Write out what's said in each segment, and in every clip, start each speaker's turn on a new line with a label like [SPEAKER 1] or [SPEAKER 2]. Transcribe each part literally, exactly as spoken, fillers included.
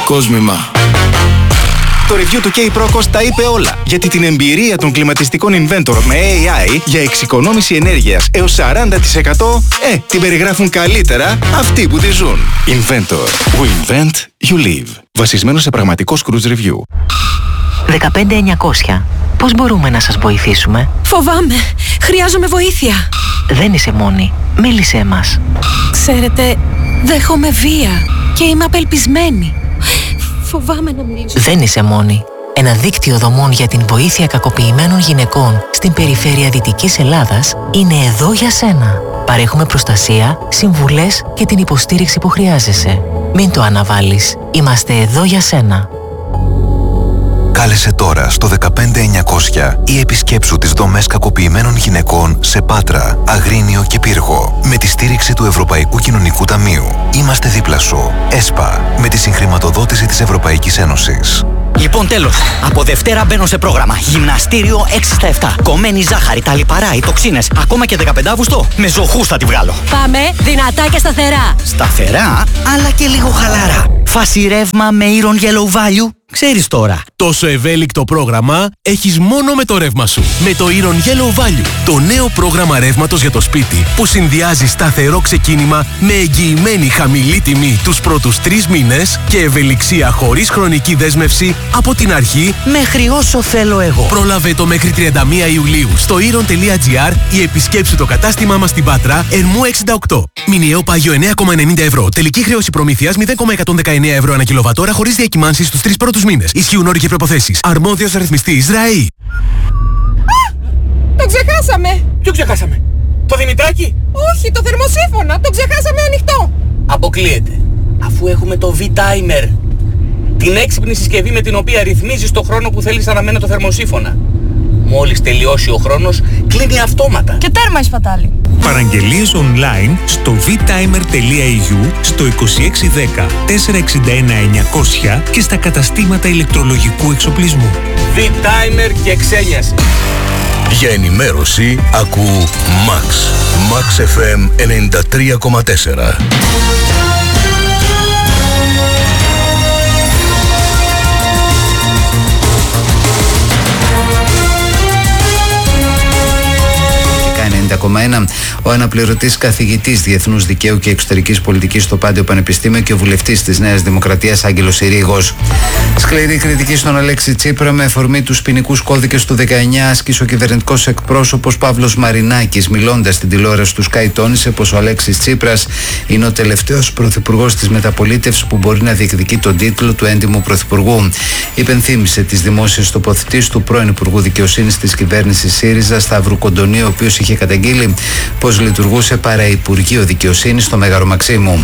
[SPEAKER 1] Κόσμημα.
[SPEAKER 2] Το review του K-Procos τα είπε όλα, γιατί την εμπειρία των κλιματιστικών Inventor με έι άι για εξοικονόμηση ενέργειας έως σαράντα τοις εκατό ε, την περιγράφουν καλύτερα αυτοί που τη ζουν. Inventor. We invent, you live. Βασισμένο σε πραγματικό Cruise Review.
[SPEAKER 3] δεκαπέντε εννιακόσια. Πώς μπορούμε να σας βοηθήσουμε?
[SPEAKER 4] Φοβάμαι. Χρειάζομαι βοήθεια.
[SPEAKER 3] Δεν είσαι μόνη. Μίλησέ μας.
[SPEAKER 4] Ξέρετε, δέχομαι βία και είμαι απελπισμένη. Φοβάμαι να μιλήσω.
[SPEAKER 3] Δεν είσαι μόνη. Ένα δίκτυο δομών για την βοήθεια κακοποιημένων γυναικών στην περιφέρεια Δυτικής Ελλάδας είναι εδώ για σένα. Παρέχουμε προστασία, συμβουλές και την υποστήριξη που χρειάζεσαι. Μην το αναβάλεις. Είμαστε εδώ για σένα.
[SPEAKER 5] Κάλεσε τώρα στο δεκαπέντε εννιακόσια ή επισκέψου τις δομές κακοποιημένων γυναικών σε Πάτρα, Αγρίνιο και Πύργο. Με τη στήριξη του Ευρωπαϊκού Κοινωνικού Ταμείου. Είμαστε δίπλα σου. ΕΣΠΑ. Με τη συγχρηματοδότηση της Ευρωπαϊκής Ένωσης.
[SPEAKER 6] Λοιπόν, τέλος. Από Δευτέρα μπαίνω σε πρόγραμμα. Γυμναστήριο έξι στα επτά. Κομμένη ζάχαρη, τα λιπαρά, οι τοξίνες. Ακόμα και δεκαπέντε Αυγούστου με ζωχούς θα τη βγάλω.
[SPEAKER 4] Πάμε δυνατά και σταθερά.
[SPEAKER 6] Σταθερά, αλλά και λίγο χαλαρά. Φάση ρεύμα με Iron Yellow Value. Ξέρεις τώρα.
[SPEAKER 7] Τόσο ευέλικτο πρόγραμμα έχεις μόνο με το ρεύμα σου. Με το Iron Yellow Value. Το νέο πρόγραμμα ρεύματος για το σπίτι που συνδυάζει σταθερό ξεκίνημα με εγγυημένη χαμηλή τιμή τους πρώτους τρεις μήνες και ευελιξία χωρίς χρονική δέσμευση από την αρχή
[SPEAKER 6] μέχρι όσο θέλω εγώ.
[SPEAKER 7] Πρόλαβε το μέχρι τριάντα μία Ιουλίου στο iron τελεία gr ή επισκέψου το κατάστημά μας στην Πάτρα, Ερμού εξήντα οκτώ. Μηνιαίο πάγιο εννέα κόμμα ενενήντα ευρώ. Τελική χρέωση προμήθειας μηδέν κόμμα εκατόν δεκαεννέα ευρώ ανά κιλοβατόρα χωρίς διακυμάνσεις στους τρεις πρώτους μήνες. Ισχύουν όροι και προϋποθέσεις. Αρμόδιος ρυθμιστής ΡΑΗ.
[SPEAKER 8] Το ξεχάσαμε!
[SPEAKER 9] Ποιο ξεχάσαμε? Το Δημητράκι?
[SPEAKER 8] Όχι, το θερμοσύφωνα. Το ξεχάσαμε ανοιχτό.
[SPEAKER 9] Αποκλείεται. Αφού έχουμε το V-Timer. Την έξυπνη συσκευή με την οποία ρυθμίζεις το χρόνο που θέλεις αναμένει το θερμοσύφωνα. Μόλις τελειώσει ο χρόνος, κλείνει αυτόματα.
[SPEAKER 8] Και τέρμα η σπατάλη.
[SPEAKER 10] Παραγγελίες online στο β-timer τελεία ι γιου, στο είκοσι έξι δέκα τετρακόσια εξήντα ένα εννιακόσια και στα καταστήματα ηλεκτρολογικού εξοπλισμού.
[SPEAKER 9] V-Timer και ξένιασε.
[SPEAKER 11] Για ενημέρωση ακού Max. Max εφ εμ ενενήντα τρία κόμμα τέσσερα.
[SPEAKER 12] ενενήντα κόμμα ένα. Ο αναπληρωτής καθηγητής Διεθνούς Δικαίου και Εξωτερικής Πολιτικής στο Πάντιο Πανεπιστήμιο και ο βουλευτής της Νέας Δημοκρατίας Άγγελος Συρίγος. Σκληρή κριτική στον Αλέξη Τσίπρα με αφορμή τους ποινικούς κώδικες του δεκαεννιά άσκησε ο κυβερνητικός εκπρόσωπος Παύλος Μαρινάκης. Μιλώντας στην τηλεόραση του Sky, τόνισε πως ο Αλέξης Τσίπρας είναι ο τελευταίος πρωθυπουργός της μεταπολίτευσης που μπορεί να διεκδικεί τον τίτλο του έντιμου πρωθυπουργού. Υπενθύμησε τις δημόσιες τοποθετήσεις του πρώην Υπουργού Δικαιοσύνης της κυβέρνησης ΣΥΡΙΖΑ Σταύρου Κοντονή, ο οποίος είχε καταγγείλει πως λειτουργούσε παραυπουργείο δικαιοσύνης στο Μέγαρο Μαξίμου.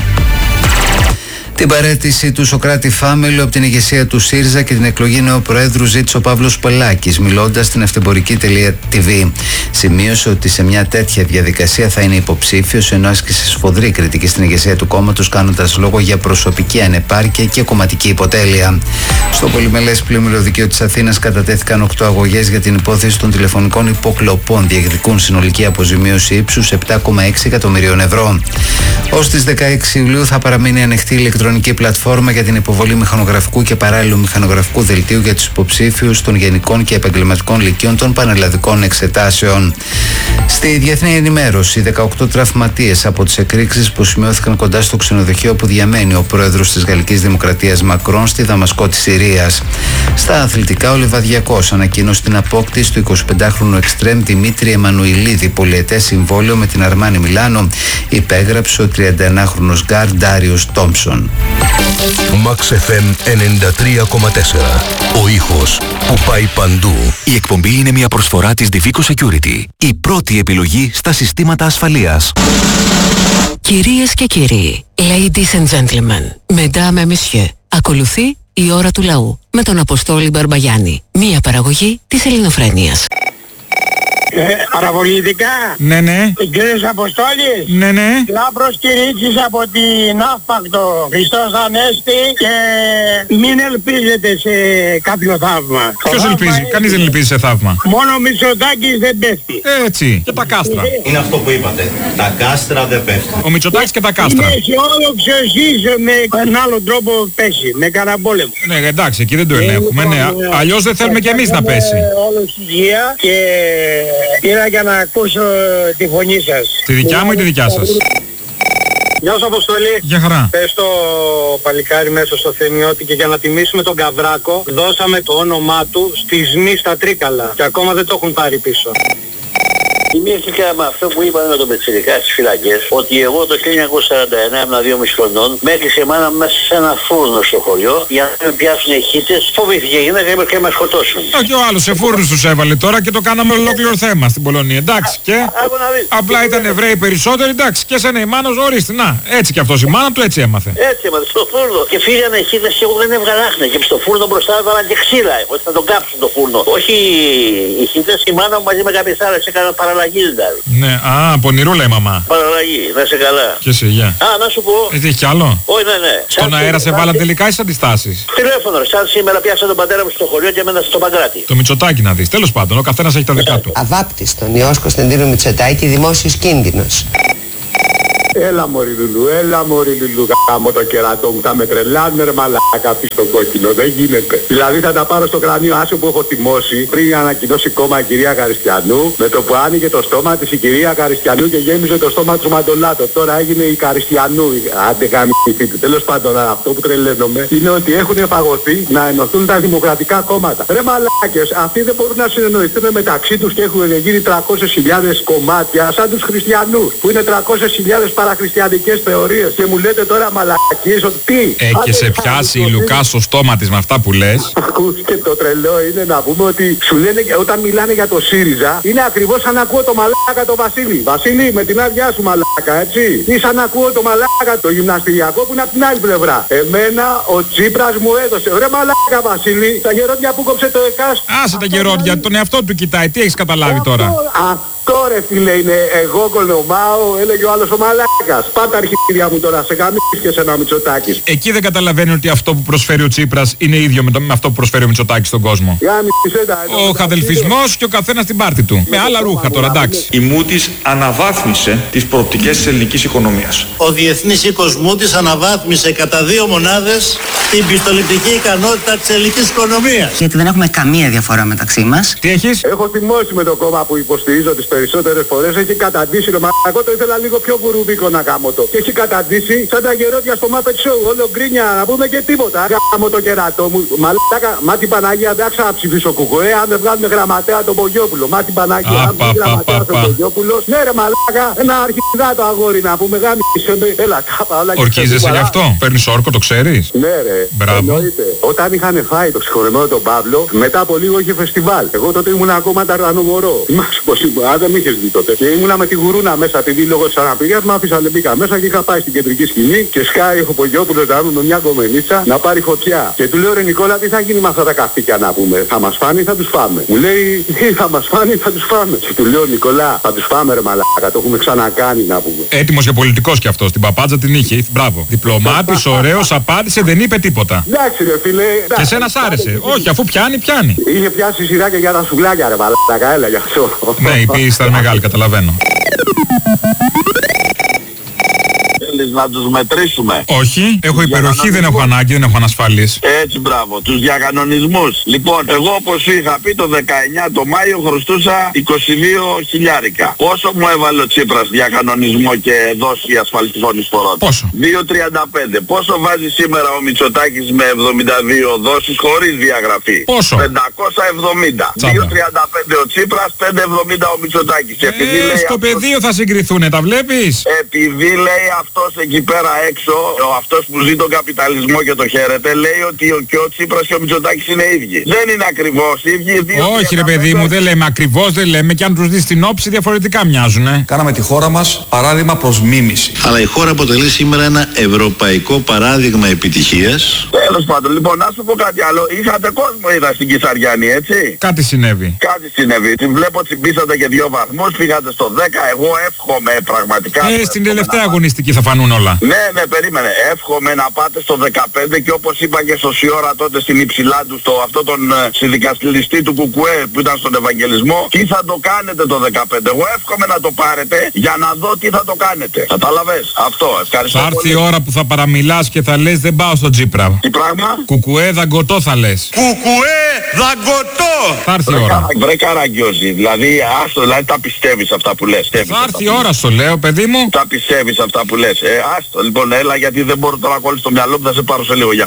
[SPEAKER 12] Την παραίτηση του Σωκράτη Φάμελου από την ηγεσία του ΣΥΡΙΖΑ και την εκλογή νέου Προέδρου ζήτησε ο Παύλος Πελάκης, μιλώντας στην Ευτεμπορική.tv. Σημείωσε ότι σε μια τέτοια διαδικασία θα είναι υποψήφιος, ενώ άσκησε σφοδρή κριτική στην ηγεσία του κόμματος, κάνοντας λόγο για προσωπική ανεπάρκεια και κομματική υποτέλεια. Στο πολυμελές πλημμύρο δικαίου της Αθήνας κατατέθηκαν οκτώ αγωγές για την υπόθεση των τηλεφωνικών υποκλοπών. Διεκδικούν συνολική αποζημίωση ύψους επτά κόμμα έξι εκατομμυρίων ευρώ. Ως τις δεκαέξι Ιουλίου θα παραμείνει ανοιχτή ηλεκτρονική πλατφόρμα για την υποβολή μηχανογραφικού και παράλληλου μηχανογραφικού δελτίου για τους υποψήφιους των γενικών και επαγγελματικών λυκείων των πανελλαδικών εξετάσεων. Στη διεθνή ενημέρωση, δεκαοκτώ τραυματίες από τις εκρήξεις που σημειώθηκαν κοντά στο ξενοδοχείο που διαμένει ο πρόεδρος της Γαλλικής Δημοκρατίας Μακρόν στη Δαμασκό της Συρίας. Στα αθλητικά, ο Λιβαδιακός ανακοίνωσε την απόκτηση του εικοσιπεντάχρονου εξτρέμ Δημήτρη Εμμανουηλίδη, πολυετές συμβόλαιο με την Αρμάνι Μιλάνο. Υπέγραψε ο τριανταενάχρονος γκάρ Ντάριος Τόμψον.
[SPEAKER 11] Max εφ εμ ενενήντα τρία κόμμα τέσσερα. Ο ήχος που πάει παντού.
[SPEAKER 2] Η εκπομπή είναι μια προσφορά της Divico Security. Η πρώτη επιλογή στα συστήματα ασφαλείας.
[SPEAKER 3] Κυρίες και κύριοι, ladies and gentlemen, mesdames et messieurs, ακολουθεί η ώρα του λαού με τον Αποστόλη Μπαρμπαγιάννη. Μια παραγωγή της Ελληνοφρένειας.
[SPEAKER 1] Ε, παραπολιτικά.
[SPEAKER 10] Ναι, ναι.
[SPEAKER 1] Κύριος Αποστόλης.
[SPEAKER 10] Ναι, ναι.
[SPEAKER 1] Λάμπρος Κυρίτσης από την Αύπακτο. Χριστός Ανέστη και μην ελπίζετε σε κάποιο θαύμα.
[SPEAKER 10] Ποιος ελπίζει,
[SPEAKER 1] είναι...
[SPEAKER 10] κανείς δεν ελπίζει σε θαύμα.
[SPEAKER 1] Μόνο ο Μητσοτάκης δεν πέφτει.
[SPEAKER 10] Έτσι, και τα κάστρα.
[SPEAKER 13] Είναι αυτό που είπατε, τα κάστρα δεν πέφτουν.
[SPEAKER 10] Ο Μητσοτάκης και τα κάστρα.
[SPEAKER 1] Είναι αισιόδοξο εσείς με έναν άλλο τρόπο πέσει, με κανένα πόλεμο.
[SPEAKER 10] Ναι, εντάξει, εκεί δεν το ελέγχουμε, ναι. Αλλιώς δεν θέλουμε κι εμείς να πέσει.
[SPEAKER 1] Όλος υγεία και πήρα για να ακούσω τη φωνή σας.
[SPEAKER 10] Τη δικιά μου ή τη δικιά σας?
[SPEAKER 14] Γεια σου Αποστολή.
[SPEAKER 10] Γεια χαρά.
[SPEAKER 14] Πες το παλικάρι μέσα στο Θεμιώτη και για να τιμήσουμε τον Καβράκο δώσαμε το όνομά του στη ΣΜΗ στα Τρίκαλα και ακόμα δεν το έχουν πάρει πίσω.
[SPEAKER 15] Θυμήθηκα με αυτό που είπαμε με τον Πετσιρικά στις φυλακές, ότι εγώ το χίλια εννιακόσια σαράντα εννέα ήμουν δύο μισή χρονών, με έκλεισε η μάνα μέσα σε ένα φούρνο στο χωριό για να με πιάσουν οι χίτες. Φοβήθηκε η γυναίκα και με σκοτώσουν.
[SPEAKER 10] Όχι, ο άλλος σε φούρνους τους έβαλε τώρα και το κάναμε ολόκληρο θέμα στην Πολωνία. Εντάξει, και απλά ήταν Εβραίοι περισσότεροι, εντάξει, και σαν η μάνα, ορίστε, να, έτσι κι αυτός η μάνα του έτσι έμαθε.
[SPEAKER 15] Έτσι έμαθε στο φούρνο. Και φύγανε οι χίτες και εγώ δεν έβγαλα άχνα. Και στο φούρνο μπροστά έβαλαν και ξύλα, ότι θα τον κάψουν το φούρνο. Όχι οι χίτες, η μάνα μου μαζί με κάποιες άλλες έκαναν παραλλαγή δηλαδή.
[SPEAKER 10] Ναι, α, πονηρούλα η μαμά.
[SPEAKER 15] Παραλλαγή, να σε καλά.
[SPEAKER 10] Και εσύ, γεια.
[SPEAKER 15] Α, να σου πω.
[SPEAKER 10] Ε, τι έχει κι άλλο?
[SPEAKER 15] Όχι, ναι, ναι.
[SPEAKER 10] Στον αέρα σε βάλαν τελικά ή στις αντιστάσεις?
[SPEAKER 15] Τηλέφωνο, σαν σήμερα πιάσα τον πατέρα μου στο χωριό και έμενα στο Παγκράτη.
[SPEAKER 10] Το Μητσοτάκη να δεις. Τέλος πάντων, ο καθένας έχει τα δικά του.
[SPEAKER 16] Αβάπτης τον Ιώσ Κωνσταντίνου Μητσοτάκη, δημόσιος κίνδυνος.
[SPEAKER 17] Έλα μωρή Λουλού, έλα μωρή Λουλού, γάμω το κεράτο μου, θα με τρελάνε ρε μαλάκα αυτή στο κόκκινο, δεν γίνεται. Δηλαδή θα τα πάρω στο κρανίο άσο που έχω τιμώσει πριν ανακοινώσει κόμμα η κυρία Καριστιανού, με το που άνοιγε το στόμα της η κυρία Καριστιανού και γέμιζε το στόμα του Μαντολάτο. Τώρα έγινε η Καριστιανού, άντε γαμηθείτε. Τέλος πάντων, αυτό που τρελαίνομαι είναι ότι έχουν φαγωθεί να ενωθούν τα δημοκρατικά κόμματα. Ρε μαλάκες, αυτοί δεν μπορούν να συνεννοηθούν μεταξύ τους και έχουν γίνει τριακόσιες χιλιάδες κομμάτια σαν τους χριστιανούς που είναι τριακόσιες χιλιάδες παραχριστιανικές θεωρίες και μου λέτε τώρα μαλακίες ότι τι.
[SPEAKER 10] Ε, και σε πιάσει η Λουκά στο στόμα της με αυτά που λες.
[SPEAKER 17] Ακούς, και το τρελό είναι να πούμε ότι σου λένε όταν μιλάνε για το ΣΥΡΙΖΑ είναι ακριβώς σαν να ακούω το μαλάκα το Βασίλη. Βασίλη, με την άδειά σου μαλάκα, έτσι. Ή σαν να ακούω το μαλάκα το γυμναστηριακό που είναι από την άλλη πλευρά. Εμένα ο Τσίπρας μου έδωσε. Ρε μαλάκα Βασίλη, τα γερόντια που κόψε το ΕΚΑΣ.
[SPEAKER 10] Άσε τα γερόντια, τον εαυτό του κοιτάει. Τι έχεις καταλάβει τώρα?
[SPEAKER 17] Αυτό ρε φίλε είναι εγώ κολομάω, έλεγε ο άλλος ο μαλάκας. Πάτα αρχίδια μου τώρα, σε καμίς και σε ένα Μητσοτάκης.
[SPEAKER 10] Εκεί δεν καταλαβαίνει ότι αυτό που προσφέρει ο Τσίπρας είναι ίδιο με, το, με αυτό που προσφέρει ο Μητσοτάκης στον κόσμο. Ο χαδελφισμός και ο καθένας στην πάρτη του. Με άλλα ρούχα τώρα, εντάξει.
[SPEAKER 18] Η Moody's αναβάθμισε τις προοπτικές της ελληνικής οικονομίας.
[SPEAKER 19] Ο Διεθνής Οίκος Moody's αναβάθμισε κατά δύο μονάδες την πιστοληπτική ικανότητα της ελληνικής οικονομίας.
[SPEAKER 20] Γιατί δεν έχουμε καμία διαφορά μεταξύ μας.
[SPEAKER 10] Τι έχεις?
[SPEAKER 17] Έχω θυμώσει με το κόμμα που υποστηρίζω τις περισσότερες φορές. Έχει καταντήσει το μαλακό, το ήθελα λίγο πιο βουρουβίκο να κάνω το. Και έχει καταντήσει σαν τα γερόντια στο Muppet Show. Όλο γκρίνια να πούμε και τίποτα. Γάμω το κεράτο μου. Μαλάκα, μα την Παναγία δεν ξαναψηφίσω κουκουέ. Αν δεν βγάλουμε γραμματέα τον Πογιόπουλο. Μα την Παναγία, αν δεν γραμματέα τον Πογιόπουλο. Ναι, ρε μαλάκα, ένα αρχιδά το αγόρι να πούμε γάμισε. Έλα, κάπα όλα.
[SPEAKER 10] Ορκίζεσαι γι' αυτό? Παίρνεις όρκο, το ξέρεις?
[SPEAKER 17] Ναι, ρε.
[SPEAKER 10] Μπράβο.
[SPEAKER 17] Όταν είχαν φάει το συγχωρεμένο τον Παύλο, μετά από λίγο είχε φεστιβάλ. Εγώ τότε ήμουν ακόμα ταρδανομορό. Θυμάσαι πως ήμουν, α, δεν με είχες δει τότε. Και ήμουνα με τη γουρούνα μέσα, επειδή λόγω της αναπηρίας μ' άφησα μπήκα μέσα και είχα πάει στην κεντρική σκηνή και σκάει ο Πογιόπουλος να με μια κομμενίτσα να πάρει φωτιά. Και του λέω ρε Νικόλα, τι θα γίνει με αυτά τα καυτίκια να πούμε? Θα μας φάνει ή θα τους φάμε? Μου λέει θα μας φάνει ή θα τους φάμε? Και του λέω Νικόλα, θα τους φάμε ρε μαλάκα, το έχουμε ξανακάνει να πούμε.
[SPEAKER 10] Έτοιμος για πολιτικός κι αυτός, την παπάτζα την είχε, μπράβο. Διπλωμάτης, ωραίος, απάντησε, δεν είπε τίποτα.
[SPEAKER 17] Εντάξει ρε φίλε.
[SPEAKER 10] Και εσένα σ' άρεσε? Όχι, αφού πιάνει, πιάνει.
[SPEAKER 17] Είχε πιάσει σειρά και για τα σουβλάκια ρε μαλάκα, έλα γι' αυτό.
[SPEAKER 10] Ναι, η ποιήση ήταν μεγάλη, καταλαβαίνω.
[SPEAKER 21] Να τους μετρήσουμε.
[SPEAKER 10] Όχι, έχω υπεροχή, δεν έχω ανάγκη, δεν έχω ανασφάλειες.
[SPEAKER 21] Έτσι, μπράβο, τους διακανονισμούς. Λοιπόν, εγώ όπως είχα πει το δεκαεννιά το Μάιο χρωστούσα είκοσι δύο χιλιάρικα. Πόσο μου έβαλε ο Τσίπρας διακανονισμό και δόση ασφαλιστικών εισφορών?
[SPEAKER 10] Πόσο?
[SPEAKER 21] δύο τριάντα πέντε. Πόσο βάζει σήμερα ο Μητσοτάκης με εβδομήντα δύο δόσεις χωρίς διαγραφή?
[SPEAKER 10] Πόσο?
[SPEAKER 21] πεντακόσια εβδομήντα. δύο τριάντα πέντε ο Τσίπρας, πεντακόσια εβδομήντα ο Μητσοτάκης.
[SPEAKER 10] Ε, στο αυτός... πεδίο θα συγκριθούνε, τα βλέπεις?
[SPEAKER 21] Επειδή λέει αυτός εκεί πέρα έξω, ο αυτός που ζει τον καπιταλισμό και το χαίρεται, λέει ότι ο, και ο Τσίπρας και ο Μητσοτάκης είναι ίδιοι. Δεν είναι ακριβώς ίδιοι.
[SPEAKER 5] Όχι ρε παιδί μου, δεν λέμε ακριβώς, δεν λέμε, και αν τους δεις στην όψη διαφορετικά μοιάζουνε.
[SPEAKER 18] Κάναμε τη χώρα μας παράδειγμα προς μίμηση.
[SPEAKER 13] Αλλά η χώρα αποτελεί σήμερα ένα ευρωπαϊκό παράδειγμα επιτυχίας.
[SPEAKER 21] Τέλος πάντων, λοιπόν, να σου πω κάτι άλλο. Είχατε κόσμο, είδα στην Κισαριάννη, έτσι.
[SPEAKER 5] Κάτι συνέβη.
[SPEAKER 21] Κάτι συνέβη. Την βλέπω τσιμπήσατε και δύο βαθμούς, φύγατε στο δέκα. Εγώ εύχομαι πραγματικά.
[SPEAKER 5] Ε, στην τελευταία αγωνιστική θα φανούν όλα.
[SPEAKER 21] Ναι, ναι, περίμενε. Εύχομαι να πάτε στο δεκαπέντε και όπως είπα και στο Σιώρα τότε στην Υψηλάντου, στο αυτό τον uh, συνδικαλιστή του Κουκουέ που ήταν στον Ευαγγελισμό, τι θα το κάνετε το δεκαπέντε. Εγώ εύχομαι να το πάρετε για να δω τι θα το κάνετε. Κατάλαβες. Αυτό. Ευχαριστώ.
[SPEAKER 5] Θα έρθει η ώρα που θα παραμιλάς και θα λες δεν πάω στον Τσίπρα.
[SPEAKER 21] Τι πράγμα?
[SPEAKER 5] Κουκουέ δαγκωτό θα λες.
[SPEAKER 21] Κουκουέ δαγκωτό!
[SPEAKER 5] Θα έρθει η ώρα.
[SPEAKER 21] Βρε Καραγκιόζη, δηλαδή άστο, δηλαδή τα πιστεύεις αυτά που λες.
[SPEAKER 5] Θα έρθει η ώρα στο λέω παιδί μου.
[SPEAKER 21] Τα πιστεύεις αυτά που λες. Ε, άστο, λοιπόν, έλα γιατί δεν μπορώ τώρα να κόλλεις στο μυαλό μου, θα σε πάρω σε λίγο. Γεια.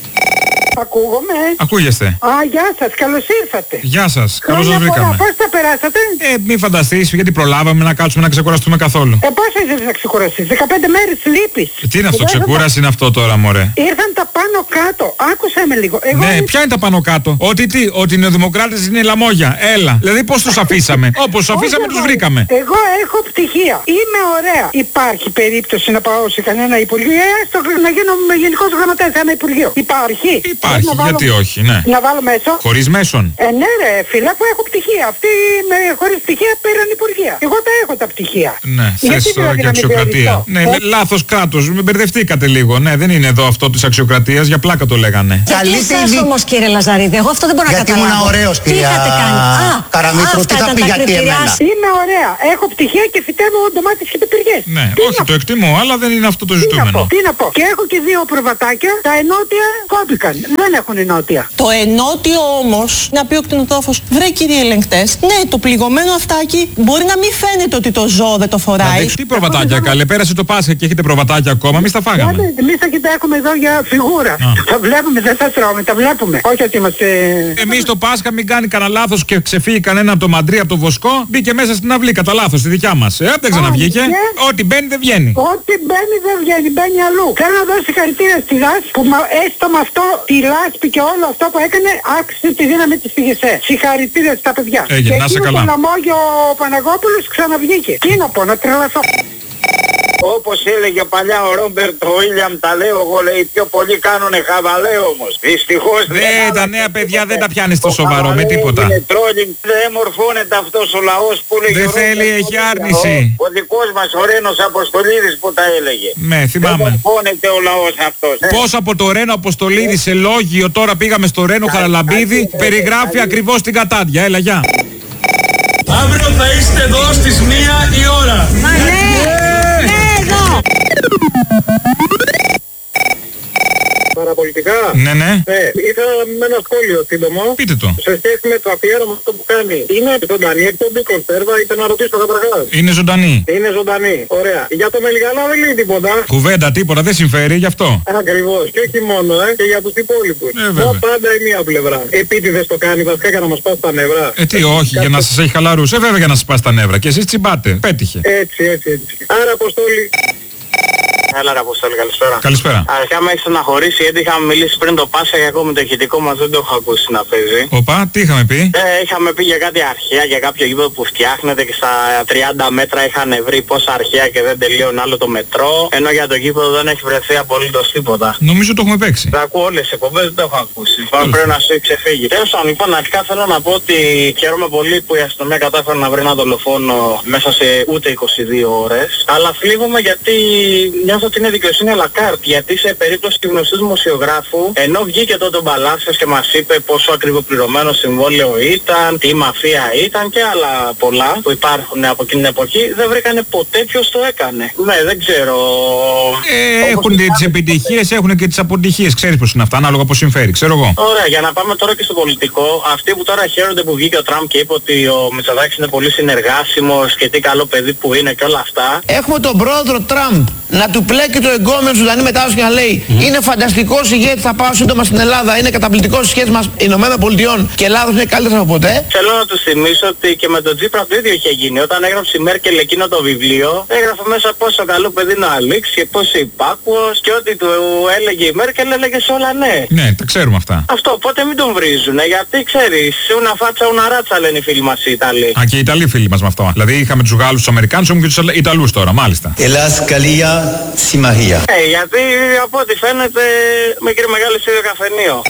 [SPEAKER 1] Ακούγομαι.
[SPEAKER 5] Ακούγεστε.
[SPEAKER 1] Α, γεια σας, καλώς ήρθατε.
[SPEAKER 5] Γεια σας, καλώς σας βρήκαμε.
[SPEAKER 1] Πώς τα περάσατε?
[SPEAKER 5] Ε, μη φανταστείς, γιατί προλάβαμε να κάτσουμε να ξεκουραστούμε καθόλου.
[SPEAKER 1] Ε, πώς ήθελες να ξεκουραστείς? δεκαπέντε μέρες λείπεις.
[SPEAKER 5] Ε, τι είναι αυτό, ξεκούραση είναι αυτό τώρα, μωρέ.
[SPEAKER 1] Ήρθαν τα πάνω κάτω. Άκουσα με λίγο. Εγώ
[SPEAKER 5] ναι,
[SPEAKER 1] είμαι...
[SPEAKER 5] ποια είναι τα πάνω κάτω? Ότι τι, ότι οι νεοδημοκράτες είναι λαμόγια. Έλα. Δηλαδή πώς τους αφήσαμε? Όπως τους αφήσαμε τους βρήκαμε.
[SPEAKER 1] Εγώ έχω πτυχία. Είμαι ωραία. Υπάρχει περίπτωση να πάω σε κανένα υπουργείο? Ε, στο, να γίνω γενικός γραμματέας σε ένα υπουργείο. Υπάρχει.
[SPEAKER 5] Υπάρχει, γιατί
[SPEAKER 1] βάλω...
[SPEAKER 5] όχι, ναι.
[SPEAKER 1] Να βάλω μέσο.
[SPEAKER 5] Χωρίς μέσον.
[SPEAKER 1] Ε, ναι ρε φίλε, που έχω πτυχία. Αυτοί με χωρίς πτυχία πήραν υπουργεία. Εγώ τα έχω τα πτυχία.
[SPEAKER 5] Ναι, θες τώρα και αξιοκρατία. Ναι, ε... λάθος κράτος. Με μπερδευτήκατε λίγο. Ναι, δεν είναι εδώ αυτό της αξιοκρατίας, για πλάκα το λέγανε.
[SPEAKER 22] Γιατί εσάς όμως κύριε Λαζαρίδη, εγώ αυτό δεν μπορώ να
[SPEAKER 16] γιατί
[SPEAKER 22] καταλάβω.
[SPEAKER 16] Γιατί ήμουν ωραίος κυρία Καραμήτρου, τι θα πει γιατί εμένα?
[SPEAKER 1] Είμαι ωραία, έχω πτυχία και φυτεύω ντομάτες και πεπυριές.
[SPEAKER 5] Ναι, όχι το εκτιμώ, αλλά δεν είναι αυτό το ζητούμενο.
[SPEAKER 1] Τι να πω, και έχω και δύο προβατάκια, τα ενότια κόπηκαν, δεν έχουν ενότια.
[SPEAKER 23] Το ενότιο όμως, να πει ο κτηνοτρόφος, βρε κύριε ελεγκτές, ναι, το πληγωμένο αυτάκι μπορεί να μην φαίνεται ότι το ζώο δεν το φοράει.
[SPEAKER 5] Τι προβατάκια καλέ, πέρασε το Πάσχα και έχετε προβατάκια ακόμα, εμείς τα φάγαμε.
[SPEAKER 1] Εμείς τα κοιτάξουμε εδώ για φιγούρα. Τα βλέπουμε, δεν θα τρώμε, τα βλέπουμε. Όχι ότι είμαστε...
[SPEAKER 5] Εμείς το Πάσχα μην κάνει κανένα λάθος και ξεφύγει κανένα από το μαντρί, από το βοσκό, μπήκε μέσα στην αυλή κατά λάθος, στη δικιά μας. Ε, δεν ξαναβγήκε. Ό,τι μπαίνει δεν βγαίνει.
[SPEAKER 1] Ό,τι μπαίνει δεν βγαίνει, μπαίνει αλλού. Θέλω να δώσω συγχαρητήρια στη ΔΑΣ που έστω με αυτό τη λάσπη και όλο αυτό που έκανε άξιζε τη δύναμη της ΦΙΓΕΣΕ. Συγχαρητήρια στα παιδιά.
[SPEAKER 5] Έγινε, να σε καλά.
[SPEAKER 1] Και το λαμόγιο ο Παναγόπουλος ξαναβγήκε. Τι να πω, να τρελαθώ. Όπως έλεγε παλιά ο Ρόμπερτ ο Βίλιαμ, τα λέω εγώ, λέει, πιο πολλοί κάνουνε χαβαλέ όμως. Δυστυχώς
[SPEAKER 5] δεν... Ναι, τα νέα παιδιά δεν τα πιάνει στο σοβαρό με τίποτα.
[SPEAKER 1] Είναι τρόλινγκ, δεν μορφώνεται αυτός ο λαός που λέγει.
[SPEAKER 5] Δεν θέλει, έχει άρνηση.
[SPEAKER 1] Ο, ο δικός μας ο Ρένος Αποστολίδης που τα έλεγε.
[SPEAKER 5] Ναι, θυμάμαι.
[SPEAKER 1] Δεν μορφώνεται ο λαός αυτός. Ναι.
[SPEAKER 5] Πώς από το Ρένο Αποστολίδη σε λόγιο τώρα πήγαμε στο Ρένο Χαραλαμπίδη, περιγράφει ακριβώς την κατάδια. Έλα, γεια.
[SPEAKER 24] Αύριο θα είστε εδώ στις μία η ώρα.
[SPEAKER 22] Μα ναι, ναι, εδώ.
[SPEAKER 1] Παραπολιτικά.
[SPEAKER 5] Ναι, ναι.
[SPEAKER 1] Ναι, ήθελα με ένα σχόλιο σύντομο.
[SPEAKER 5] Πείτε το.
[SPEAKER 1] Σε σχέση με το αφιέρωμα αυτό που κάνει. Είναι ζωντανή εκπομπή κονσέρβα, ήθελα να ρωτήσω καταρχάς.
[SPEAKER 5] Είναι ζωντανή.
[SPEAKER 1] Είναι ζωντανή. Ωραία. Για το Μελιγανά δεν λέει τίποτα.
[SPEAKER 5] Κουβέντα, τίποτα, δεν συμφέρει γι' αυτό.
[SPEAKER 1] Ακριβώς. Και όχι μόνο, ε, και για τους υπόλοιπους.
[SPEAKER 5] Ε, βέβαια.
[SPEAKER 1] Πάντα η μία πλευρά. Επίτηδες το κάνει βασικά για να μας πάσει τα νεύρα.
[SPEAKER 5] Ε, τι, όχι, για να σας έχει χαλαρούς. Ε, βέβαια για να σας πάσει τα νεύρα. Και εσείς τσιμπάτε. Πέτυχε.
[SPEAKER 1] Έτσι, έτσι, έτσι. Άρα, Αποστόλη. Έλα ρε Αποστόλη, καλησπέρα.
[SPEAKER 5] Καλησπέρα.
[SPEAKER 1] Αρχικά με έχει στεναχωρήσει γιατί είχαμε μιλήσει πριν το Πάσχα και ακόμη το ηχητικό μας δεν το έχω ακούσει να παίζει.
[SPEAKER 5] Οπα, τι είχαμε πει?
[SPEAKER 1] Ε, είχαμε πει για κάτι αρχαία, για κάποιο γήπεδο που φτιάχνεται και στα τριάντα μέτρα είχαν βρει πόσα αρχαία και δεν τελείωνε άλλο το μετρό. Ενώ για το γήπεδο δεν έχει βρεθεί απολύτως τίποτα.
[SPEAKER 5] Νομίζω το έχουμε παίξει.
[SPEAKER 1] Θα ακούω όλες τις εκπομπές, δεν το έχω ακούσει. Πάμε πρέπει να σου έχει ξεφύγει. Τέλος πάντων, λοιπόν, αρχικά θέλω να πω ότι χαίρομαι πολύ που η αστυνομία κατάφερε να βρει ένα δολοφόνο μέσα σε ούτε είκοσι δύο ώρες. Αλλά φλίγομαι γιατί νιώθω ότι είναι δικαιοσύνη à la carte, γιατί σε περίπτωση του γνωστού δημοσιογράφου, ενώ βγήκε τότε ο Μπαλάσιος και μας είπε πόσο ακριβοπληρωμένο συμβόλαιο ήταν, τι μαφία ήταν και άλλα πολλά που υπάρχουν από εκείνη την εποχή, δεν βρήκανε ποτέ ποιος το έκανε. Ναι, δεν ξέρω.
[SPEAKER 5] Ε, έχουν τις επιτυχίες, έχουν και τις αποτυχίες. Ξέρεις πως είναι αυτά, ανάλογα πως συμφέρει, ξέρω εγώ.
[SPEAKER 1] Ωραία, για να πάμε τώρα και στο πολιτικό. Αυτοί που τώρα χαίρονται που βγήκε ο Τραμπ και είπε ότι ο Μητσοτάκης είναι πολύ συνεργάσιμος και τι καλό παιδί που είναι και όλα αυτά.
[SPEAKER 16] Έχουμε τον πρόεδρο Τραμπ να του πλέκει το εγκόμενο του Δανή Μετάδοση και να λέει mm. είναι φανταστικός ηγέτης, θα πάω σύντομα στην Ελλάδα, είναι καταπληκτικός σχέση μας Ηνωμένων Πολιτειών και Ελλάδος είναι καλύτερα από ποτέ.
[SPEAKER 1] Θέλω να τους θυμίσω ότι και με τον Τσίπρα το ίδιο είχε γίνει. Όταν έγραψε η Μέρκελ εκείνο το βιβλίο, έγραφε μέσα πόσο καλό παιδί είναι ο Αλήξ και πόσο υπάκουος και ό,τι του έλεγε η Μέρκελ έλεγε σε όλα ναι.
[SPEAKER 5] Ναι, τα ξέρουμε αυτά.
[SPEAKER 1] Αυτό, οπότε μην τον βρίζουνε, γιατί ξέρεις, ούνα φάτσα, ούνα ράτσα λένε οι φίλοι μας οι Ιταλοί.
[SPEAKER 5] Α, και οι Ιταλοί φίλοι μας με αυτό. Δηλαδή είχαμε τους Γάλλους, τους Αμερικάνους, έχουμε και τους Ιταλούς τώρα, μάλιστα.
[SPEAKER 4] Ελλάς, Καλία, Συμμαχία.
[SPEAKER 1] Ε, γιατί από ό,τι φαίνεται μικρή μεγάλη σε καφενείο.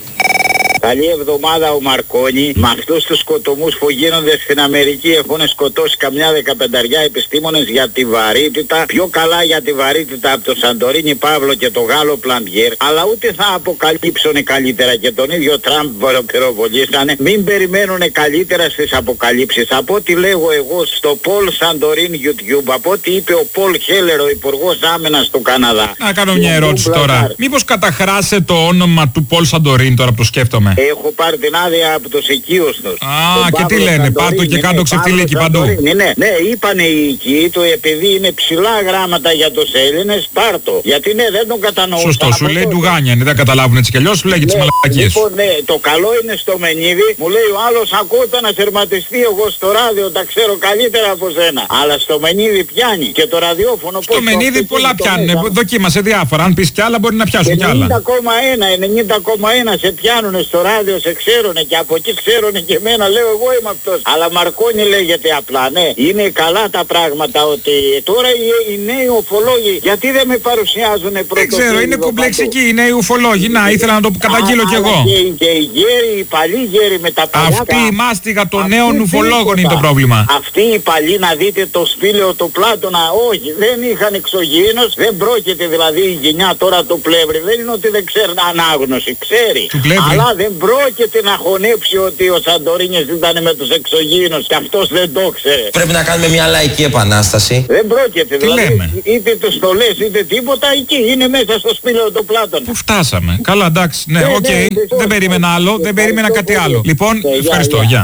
[SPEAKER 6] Καλή εβδομάδα ο Μαρκόνι. Με αυτούς τους σκοτωμούς που γίνονται στην Αμερική έχουν σκοτώσει καμιά δεκαπενταριά επιστήμονες για τη βαρύτητα. Πιο καλά για τη βαρύτητα από τον Σαντορίνη Παύλο και τον Γάλλο Πλαντιέρ. Αλλά ούτε θα αποκαλύψουν καλύτερα και τον ίδιο Τραμπ πυροβολήσανε. Μην περιμένουν καλύτερα στις αποκαλύψεις. Από ό,τι λέγω εγώ στο Πολ Σαντορίν YouTube, από ό,τι είπε ο Πολ Χέλερ, ο Υπουργός Άμυνας του Καναδά.
[SPEAKER 5] Να κάνω μια ερώτηση τώρα. Μήπως καταχράσε το όνομα του Πολ Σαντορίν τώρα που το σκέφτομαι.
[SPEAKER 6] Έχω πάρει την άδεια από τους οικείους τους.
[SPEAKER 5] Α, και τι λένε, πάρ' το και κάτω ξεφτυλίκι παντού.
[SPEAKER 6] Ναι, ναι, είπανε οι οικοί του, επειδή είναι ψηλά γράμματα για τους Έλληνες, πάρ' το. Γιατί ναι, δεν τον κατανοούσαν.
[SPEAKER 5] Σωστό, σου λέει ντουγάνια, δεν καταλάβουν έτσι κι αλλιώς, σου λέγει τις μαλακίες.
[SPEAKER 6] Λοιπόν, ναι, το καλό είναι στο Μενίδη, μου λέει ο άλλος ακούω το ανασερματιστή, εγώ στο ράδιο τα ξέρω καλύτερα από σένα. Αλλά στο Μενίδη πιάνει και το ραδιόφωνο.
[SPEAKER 5] Στο Μενίδη πολλά πιάνουν, δοκίμασε διάφορα. Αν πεις κι άλλα μπορεί να πιάσουν κι άλλα.
[SPEAKER 6] ενενήντα κόμμα ένα, ενενήντα κόμμα ένα σε πιάνουνε στο ράδιο, σε ξέρουνε και από εκεί ξέρουνε και εμένα, λέω εγώ είμαι αυτός. Αλλά Μαρκόνι λέγεται απλά, ναι. Είναι καλά τα πράγματα ότι τώρα οι, οι νέοι ουφολόγοι γιατί δεν με παρουσιάζουνε πρώτο.
[SPEAKER 5] Δεν ξέρω, είναι κομπλεξικοί οι νέοι ουφολόγοι. Να, ήθελα να το καταγγείλω κι εγώ.
[SPEAKER 6] Και, και οι γέροι, οι παλιοί γέροι με τα παλιά.
[SPEAKER 5] Αυτή η μάστιγα των νέων ουφολόγων είναι το πρόβλημα.
[SPEAKER 6] Αυτοί οι παλιοί, να δείτε το σπήλαιο του Πλάτωνα, όχι, δεν είχαν εξωγήινος, δεν πρόκειται δηλαδή η γενιά τώρα του Πλεύρη. Δεν είναι ότι δεν ξέρει ανάγνωση, ξέρει. Αλλά δεν πρόκειται να χωνέψει ότι ο Σαντορίνης ήταν με τους εξωγήινους και αυτός δεν το ξέρει.
[SPEAKER 4] Πρέπει να κάνουμε μια λαϊκή επανάσταση.
[SPEAKER 6] Δεν πρόκειται,
[SPEAKER 5] τι
[SPEAKER 6] δηλαδή
[SPEAKER 5] λέμε?
[SPEAKER 6] Είτε τους το λες είτε τίποτα, εκεί είναι μέσα στο σπήλαιο του Πλάτωνα.
[SPEAKER 5] Πού φτάσαμε? Καλά, εντάξει, ναι, οκ, okay. ναι, δεν περίμενα άλλο, δεν περίμενα κάτι άλλο. Λοιπόν, ευχαριστώ, γεια.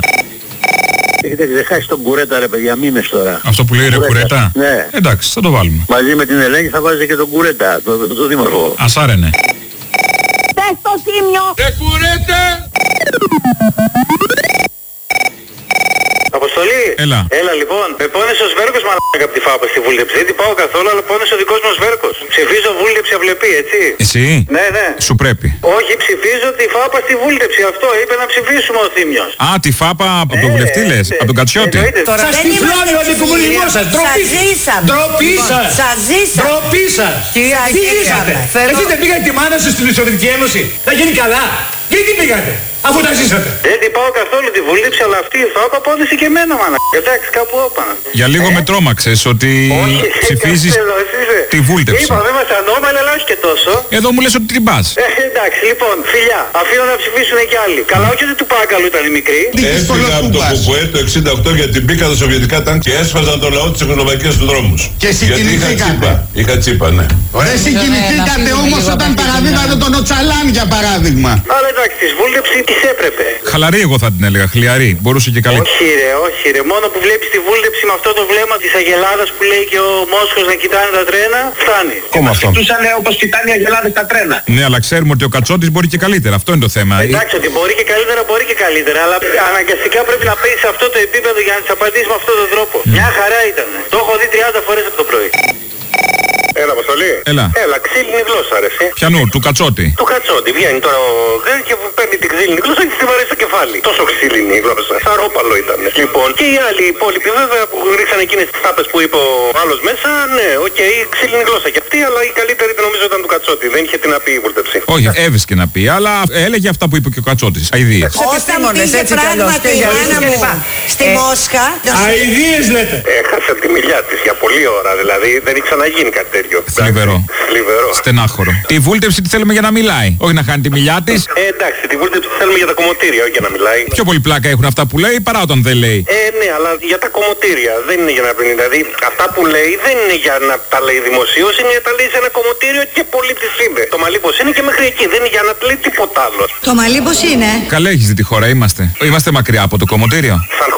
[SPEAKER 15] Έχετε ξεχάσει τον Κουρέτα ρε παιδιά, μήνες τώρα.
[SPEAKER 5] Αυτό που λέει ρε Κουρέτα.
[SPEAKER 15] Ναι.
[SPEAKER 5] Εντάξει, θα το βάλουμε.
[SPEAKER 15] Μαζί με την Ελένη θα βάζετε και τον Κουρέτα, το, το, το δήμαρχο.
[SPEAKER 5] Ας άρενε.
[SPEAKER 22] Πες το Τίμιο.
[SPEAKER 24] Ρε Κουρέτα!
[SPEAKER 1] Αποστολή!
[SPEAKER 5] Έλα.
[SPEAKER 1] Έλα λοιπόν. Με πόνεσε ο Σβέρκος μαλάκα από τη φάπα στη βούλτεψη. Δεν την πάω καθόλου, αλλά πόνεσε ο δικός μου Σβέρκος. Ψηφίζω βούλτεψη αυλεπή, έτσι.
[SPEAKER 5] Εσύ?
[SPEAKER 1] Ναι, ναι.
[SPEAKER 5] Σου πρέπει.
[SPEAKER 1] Όχι, ψηφίζω τη φάπα στη βούλτεψη. Αυτό είπε να ψηφίσουμε ο Θήμιος.
[SPEAKER 5] Α, τη φάπα από τον βουλευτή λες, από τον Κατσιώτη.
[SPEAKER 22] Σας τυφλώνει ο αντικομουνισμός σας. Ντροπή σας. Ντροπή σας. Σας ζήσαμε. Ντροπή σας.
[SPEAKER 7] Τι ζήσατε? Εσείς δεν πήγατε τη μάνα σας στην Σοβιετική Ένωση? Θα γίνει καλά. Γιατί πήγατε, αφού τα ζήσατε?
[SPEAKER 1] Δεν την πάω καθόλου τη βούλτεψη, αλλά αυτή η φάπα πόνεσε και εμένα, μάνα. Εντάξει, κάπου όπανα.
[SPEAKER 5] Για λίγο
[SPEAKER 1] ε?
[SPEAKER 5] με τρόμαξες ότι
[SPEAKER 1] όχι,
[SPEAKER 5] ψηφίζεις τη βούλτεψη.
[SPEAKER 1] Είπα, δεν μας ανώμαλε, αλλά όχι και τόσο.
[SPEAKER 5] Εδώ μου λες ότι την πας.
[SPEAKER 1] Ε, εντάξει, λοιπόν, φιλιά, αφήνω να ψηφίσουν και άλλοι. Καλά, όχι ότι του Πάκαλου ήταν η μικρή.
[SPEAKER 8] Έφυγα από το Κουκουέ το εξήντα οκτώ γιατί μπήκα τα σοβιετικά τάγκ και έσφαζαν το λαό της Τσεχοσλοβακίας στους δρόμους.
[SPEAKER 7] Και συγκινηθήκατε.
[SPEAKER 8] Είχα τσίπα, ναι.
[SPEAKER 7] Δεν συγκινηθήκατε όμως όταν παραδείγατε τον Οτσαλάν για παράδειγμα?
[SPEAKER 1] Αλλά εντάξει, της βούλτεψη της έπρεπε.
[SPEAKER 5] Χαλαρή εγώ θα την έλεγα, χλιαρή. Μπορούσε και καλή.
[SPEAKER 1] Όχι ρε, όχι ρε. Μόνο που βλέπεις τη βούλτεψη με αυτό το βλέμμα της Αγελάδας που λέει και ο Μόσχος να κοιτάνε τα τρένα, φτάνει.
[SPEAKER 5] Κόμμα αυτό.
[SPEAKER 1] Κοιτούσανε όπως κοιτάνε οι Αγελάδες τα τρένα.
[SPEAKER 5] Ναι, αλλά ξέρουμε ότι ο Κατσότης μπορεί και καλύτερα. Αυτό είναι το θέμα.
[SPEAKER 1] Εντάξει, ότι μπορεί και καλύτερα, μπορεί και καλύτερα. Αλλά αναγκαστικά πρέπει να πέσει σε αυτό το επίπεδο για να της απαντήσει με αυτόν τον τρόπο. Mm. Μια χαρά ήταν. Το έχω δει τριάντα φορές από το πρωί. Έλα, Αποστολή.
[SPEAKER 5] Έλα.
[SPEAKER 1] Έλα, ξύλινη γλώσσα, ρε.
[SPEAKER 5] Πιανού, του Κατσότη.
[SPEAKER 1] Του Κατσότη. Βγαίνει τώρα ο Γκρι και παίρνει την ξύλινη γλώσσα και τη βαρέσει στο κεφάλι. Τόσο ξύλινη γλώσσα. Σαρόπαλο ήταν. Λοιπόν, και οι άλλοι υπόλοιποι βέβαια που ρίξαν εκείνες τις τάπες που είπε ο άλλος μέσα, ναι, οκ, okay, ξύλινη γλώσσα κι αυτή, αλλά η καλύτερη νομίζω ήταν του Κατσότη. Δεν είχε τι να πει η βουλτεψή.
[SPEAKER 5] Όχι, έβρισκε να πει, αλλά έλεγε αυτά που είπε και ο Κατσότης. Αηδίες.
[SPEAKER 22] Όταν πήγε πράγματι η μάνα μου στη Μόσχα.
[SPEAKER 7] Αηδίες λέτε.
[SPEAKER 1] Έχασε τη μιλιά της για πολλή ώρα, δηλαδή δεν είχε ξαναγίνει κάτι τέτοιο.
[SPEAKER 5] Θλιβερό.
[SPEAKER 1] Θλιβερό.
[SPEAKER 5] Στενάχωρο. Τη βούλτεψη τη θέλουμε για να μιλάει, όχι να χάνει τη μιλιά της.
[SPEAKER 1] Ε, εντάξει, τη βούλτεψη τη θέλουμε για τα κομμωτήρια, όχι για να μιλάει.
[SPEAKER 5] Πιο πολύ πλάκα έχουν αυτά που λέει παρά όταν δεν λέει.
[SPEAKER 1] Ε, ναι, αλλά για τα κομμωτήρια δεν είναι για να πει. Δηλαδή, αυτά που λέει δεν είναι για να τα λέει δημοσίως, είναι για να τα λέει σε ένα κομμωτήριο και πολύ της είναι. Το Μαλίπος είναι και μέχρι εκεί, δεν είναι για να τα λέει τίποτα άλλο.
[SPEAKER 22] Το Μαλίπος είναι.
[SPEAKER 5] Καλά έχεις δει τη χώρα, είμαστε. Είμαστε μακριά από το κομμωτήριο.
[SPEAKER 1] Σαν χώρα.